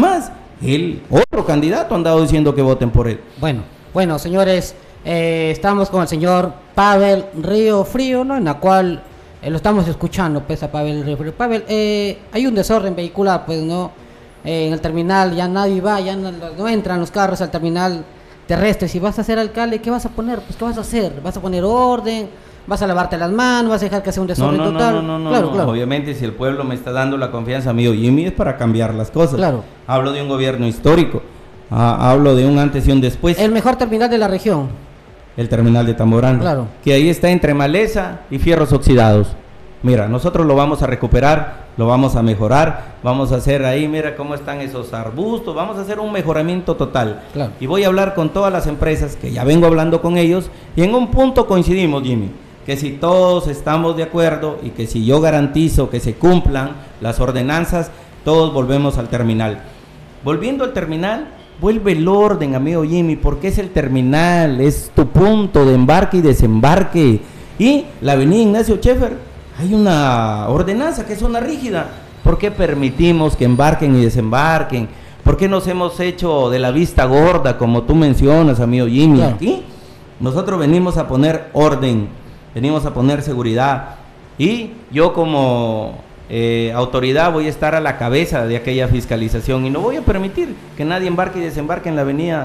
El otro candidato ha andado diciendo que voten por él. Bueno, señores, estamos con el señor Pavel Río Frío, ¿no? En la cual lo estamos escuchando, pues, a Pavel Río Frío. Pavel, hay un desorden vehicular, pues, ¿no? En el terminal ya nadie va, ya no entran los carros al terminal terrestre. Si vas a ser alcalde, ¿qué vas a poner? Pues, ¿qué vas a hacer? ¿Vas a poner orden? ¿Vas a lavarte las manos? ¿Vas a dejar que sea un desorden total? No. Claro. Obviamente, si el pueblo me está dando la confianza, amigo Jimmy, es para cambiar las cosas. Claro. Hablo de un gobierno histórico. Hablo de un antes y un después. El mejor terminal de la región. El terminal de Tamborano. Claro. Que ahí está entre maleza y fierros oxidados. Mira, nosotros lo vamos a recuperar, lo vamos a mejorar, vamos a hacer ahí, mira cómo están esos arbustos, vamos a hacer un mejoramiento total. Claro. Y voy a hablar con todas las empresas, que ya vengo hablando con ellos, y en un punto coincidimos, Jimmy, que si todos estamos de acuerdo y que si yo garantizo que se cumplan las ordenanzas, todos volvemos al terminal. Volviendo al terminal, vuelve el orden, amigo Jimmy, porque es el terminal, es tu punto de embarque y desembarque. Y la avenida Ignacio Scheffer, hay una ordenanza que es una rígida. ¿Por qué permitimos que embarquen y desembarquen? ¿Por qué nos hemos hecho de la vista gorda, como tú mencionas, amigo Jimmy? Claro. Aquí nosotros venimos a poner orden, venimos a poner seguridad. Y yo como autoridad voy a estar a la cabeza de aquella fiscalización y no voy a permitir que nadie embarque y desembarque en la avenida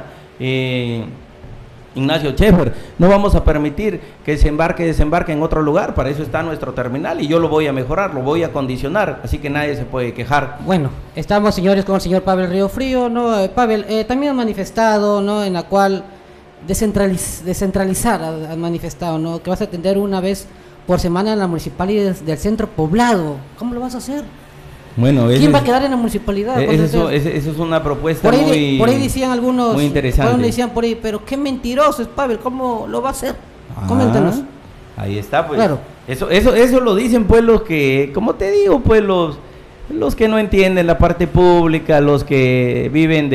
Ignacio Scheffer. No vamos a permitir que se embarque y desembarque en otro lugar. Para eso está nuestro terminal y yo lo voy a mejorar, lo voy a acondicionar, así que nadie se puede quejar. Bueno, estamos, señores, con el señor Pavel Río Frío, ¿no? Pavel, también ha manifestado, ¿no? En la cual descentralizar, ha manifestado, ¿no? Que vas a atender una vez por semana en la municipalidad del centro poblado. ¿Cómo lo vas a hacer? Bueno, ¿quién va a quedar en la municipalidad? Eso es una propuesta por ahí decían algunos, muy interesante. Decían por ahí, pero qué mentiroso es Pavel, ¿cómo lo va a hacer? Coméntanos. Ahí está, pues. Claro. Eso lo dicen, pues, los que, como te digo, pues, los que no entienden la parte pública, los que viven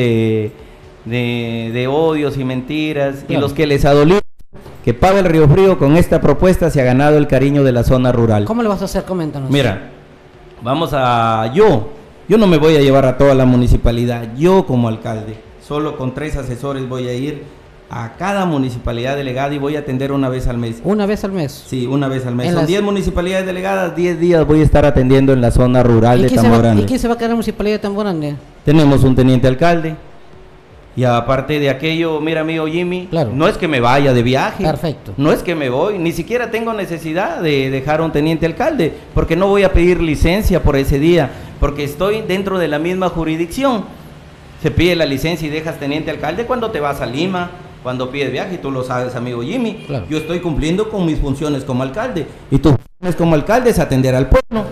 de odios y mentiras, claro. Y los que les ha dolido que Pavel Río Frío con esta propuesta se ha ganado el cariño de la zona rural. ¿Cómo lo vas a hacer? Coméntanos. Mira, yo no me voy a llevar a toda la municipalidad, yo como alcalde, solo con 3 asesores voy a ir a cada municipalidad delegada y voy a atender una vez al mes. ¿Una vez al mes? Sí, una vez al mes. Son 10 municipalidades delegadas, 10 días voy a estar atendiendo en la zona rural de Tamborano. ¿Y quién se va a quedar en la municipalidad de Tamborano? Tenemos un teniente alcalde. Y aparte de aquello, mira, amigo Jimmy, claro. No es que me vaya de viaje. Perfecto. No es que me voy, ni siquiera tengo necesidad de dejar un teniente alcalde, porque no voy a pedir licencia por ese día, porque estoy dentro de la misma jurisdicción. Se pide la licencia y dejas teniente alcalde cuando te vas a Lima, cuando pides viaje, y tú lo sabes, amigo Jimmy. Claro. Yo estoy cumpliendo con mis funciones como alcalde, y tus funciones como alcalde es atender al pueblo.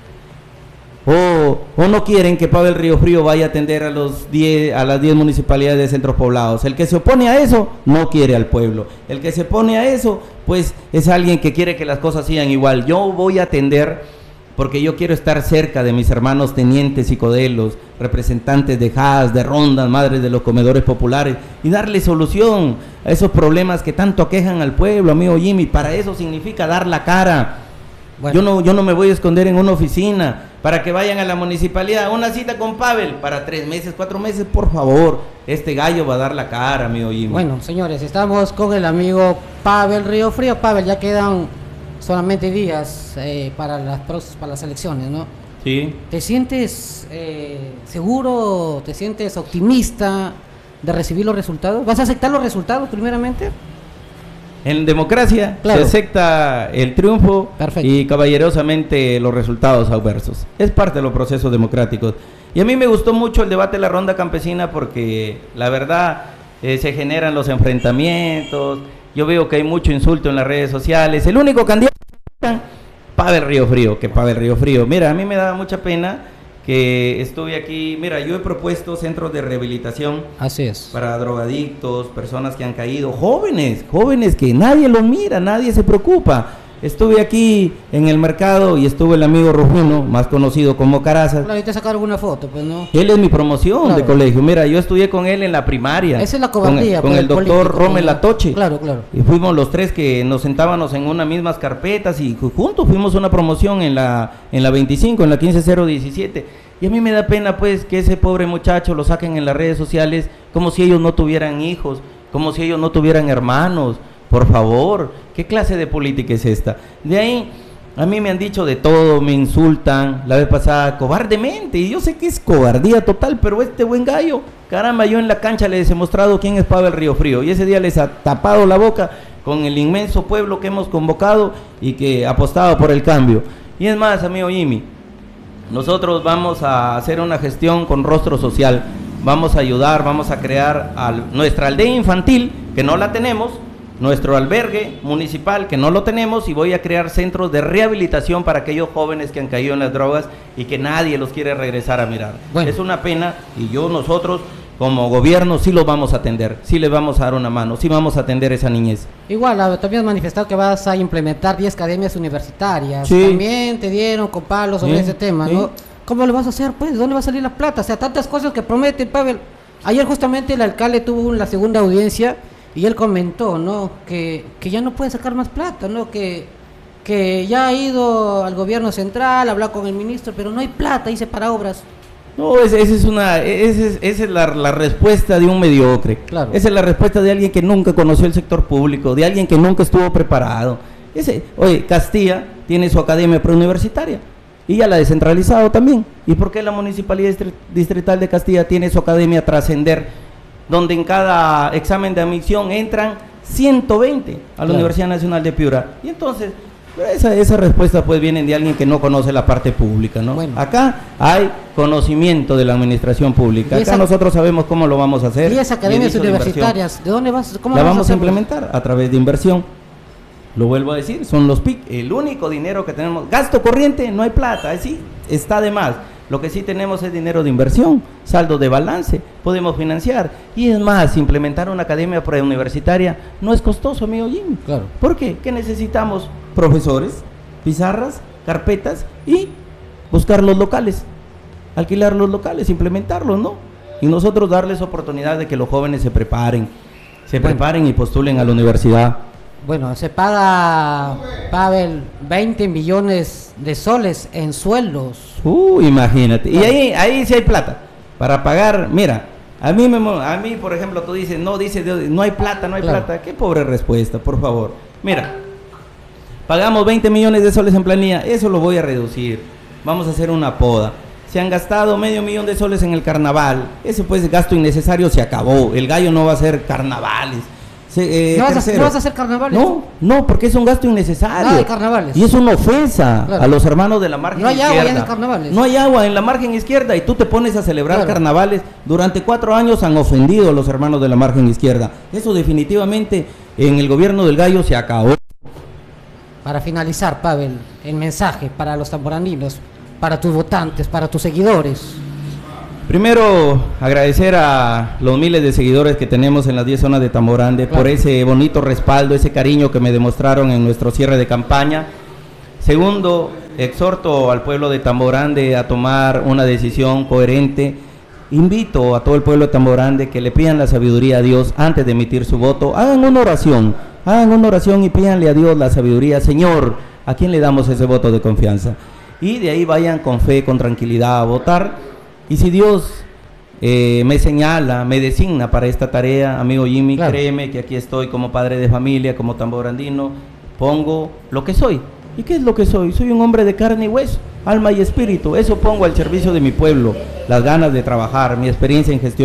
O no quieren que Pavel Río Frío vaya a atender a las 10 municipalidades de centros poblados. El que se opone a eso no quiere al pueblo. El que se opone a eso, pues es alguien que quiere que las cosas sigan igual. Yo voy a atender porque yo quiero estar cerca de mis hermanos tenientes y codelos, representantes de JAS, de rondas, madres de los comedores populares, y darle solución a esos problemas que tanto aquejan al pueblo, amigo Jimmy. Para eso significa dar la cara. Bueno. Yo no me voy a esconder en una oficina para que vayan a la municipalidad, una cita con Pavel para 3 meses, 4 meses, por favor. Este gallo va a dar la cara, amigo Jimmy. Bueno, señores, estamos con el amigo Pavel Río Frío. Pavel, ya quedan solamente días para las elecciones, ¿no? Sí. ¿Te sientes seguro, te sientes optimista de recibir los resultados? ¿Vas a aceptar los resultados primeramente? En democracia Claro. se acepta el triunfo. Perfecto. Y caballerosamente los resultados adversos. Es parte de los procesos democráticos. Y a mí me gustó mucho el debate de la ronda campesina porque la verdad se generan los enfrentamientos. Yo veo que hay mucho insulto en las redes sociales. El único candidato Pavel Riofrío, que Pavel Riofrío. Mira, a mí me da mucha pena que estuve aquí. Mira, yo he propuesto centros de rehabilitación. Así es. Para drogadictos, personas que han caído, jóvenes que nadie los mira, nadie se preocupa. Estuve aquí en el mercado y estuvo el amigo Rufino, más conocido como Carazas. Claro, y te sacaron una foto, pues, ¿no? Él es mi promoción, claro, de colegio. Mira, yo estudié con él en la primaria. Esa es la cobardía. Con el doctor Rommel Atoche. Claro, claro. Y fuimos los tres que nos sentábamos en unas mismas carpetas y juntos fuimos una promoción en la 25, en la 15017. Y a mí me da pena, pues, que ese pobre muchacho lo saquen en las redes sociales como si ellos no tuvieran hijos, como si ellos no tuvieran hermanos. Por favor, ¿qué clase de política es esta? De ahí, a mí me han dicho de todo, me insultan, la vez pasada cobardemente, y yo sé que es cobardía total, pero este buen gallo, caramba, yo en la cancha les he mostrado quién es Pavel Riofrío, y ese día les ha tapado la boca con el inmenso pueblo que hemos convocado y que ha apostado por el cambio. Y es más, amigo Jimmy, nosotros vamos a hacer una gestión con rostro social, vamos a ayudar, vamos a crear nuestra aldea infantil, que no la tenemos, nuestro albergue municipal, que no lo tenemos, y voy a crear centros de rehabilitación para aquellos jóvenes que han caído en las drogas y que nadie los quiere regresar a mirar. Bueno. Es una pena, y nosotros como gobierno sí los vamos a atender, sí les vamos a dar una mano, sí vamos a atender esa niñez. Igual, también has manifestado que vas a implementar 10 academias universitarias, sí. También te dieron con palos sobre ese tema, ¿no? ¿Cómo lo vas a hacer, pues? ¿De dónde va a salir la plata? O sea, tantas cosas que prometen, Pavel. Ayer justamente el alcalde tuvo la segunda audiencia y él comentó, ¿no? Que ya no puede sacar más plata, ¿no? Que ya ha ido al gobierno central, ha hablado con el ministro, pero no hay plata, dice, para obras. No, esa es la respuesta de un mediocre. Claro. Esa es la respuesta de alguien que nunca conoció el sector público, de alguien que nunca estuvo preparado. Oye, Castilla tiene su academia preuniversitaria y ya la ha descentralizado también. ¿Y por qué la Municipalidad Distrital de Castilla tiene su academia Trascender, donde en cada examen de admisión entran 120 a la Universidad Nacional de Piura? Y entonces, esa respuesta pues viene de alguien que no conoce la parte pública, ¿no? Bueno. Acá hay conocimiento de la administración pública. Acá nosotros sabemos cómo lo vamos a hacer. ¿Y esas academias universitarias, de dónde vas? ¿Cómo la vamos a implementar? A través de inversión. Lo vuelvo a decir, son los PIC, el único dinero que tenemos. Gasto corriente, no hay plata, así está de más. Lo que sí tenemos es dinero de inversión, saldo de balance, podemos financiar. Y es más, implementar una academia preuniversitaria no es costoso, amigo Jimmy. Claro. ¿Por qué? ¿Qué necesitamos? Profesores, pizarras, carpetas y buscar los locales, alquilar los locales, implementarlos, ¿no? Y nosotros darles oportunidad de que los jóvenes se preparen y postulen a la universidad. Bueno, se paga, Pavel, 20 millones de soles en sueldos. Imagínate. Y ahí sí hay plata para pagar. Mira, a mí, por ejemplo, tú dices, no hay plata, no hay plata. Qué pobre respuesta, por favor. Mira, pagamos 20 millones de soles en planilla, eso lo voy a reducir. Vamos a hacer una poda. Se han gastado medio millón de soles en el carnaval. Ese pues gasto innecesario se acabó. El gallo no va a hacer carnavales. ¿No vas a hacer carnavales? No, porque es un gasto innecesario. De carnavales. Y es una ofensa a los hermanos de la margen izquierda. No hay agua en los carnavales. No hay agua en la margen izquierda y tú te pones a celebrar carnavales. Durante 4 años han ofendido a los hermanos de la margen izquierda. Eso definitivamente en el gobierno del gallo se acabó. Para finalizar, Pavel, el mensaje para los tamborandinos, para tus votantes, para tus seguidores. Primero, agradecer a los miles de seguidores que tenemos en las 10 zonas de Tamborande por ese bonito respaldo, ese cariño que me demostraron en nuestro cierre de campaña. Segundo, exhorto al pueblo de Tamborande a tomar una decisión coherente. Invito a todo el pueblo de Tamborande que le pidan la sabiduría a Dios antes de emitir su voto. Hagan una oración y pídanle a Dios la sabiduría. Señor, ¿a quién le damos ese voto de confianza? Y de ahí vayan con fe, con tranquilidad a votar. Y si Dios me señala, me designa para esta tarea, amigo Jimmy, créeme que aquí estoy como padre de familia, como tamborandino, pongo lo que soy ¿Y qué es lo que soy? Soy un hombre de carne y hueso, alma y espíritu. Eso pongo al servicio de mi pueblo, las ganas de trabajar, mi experiencia en gestión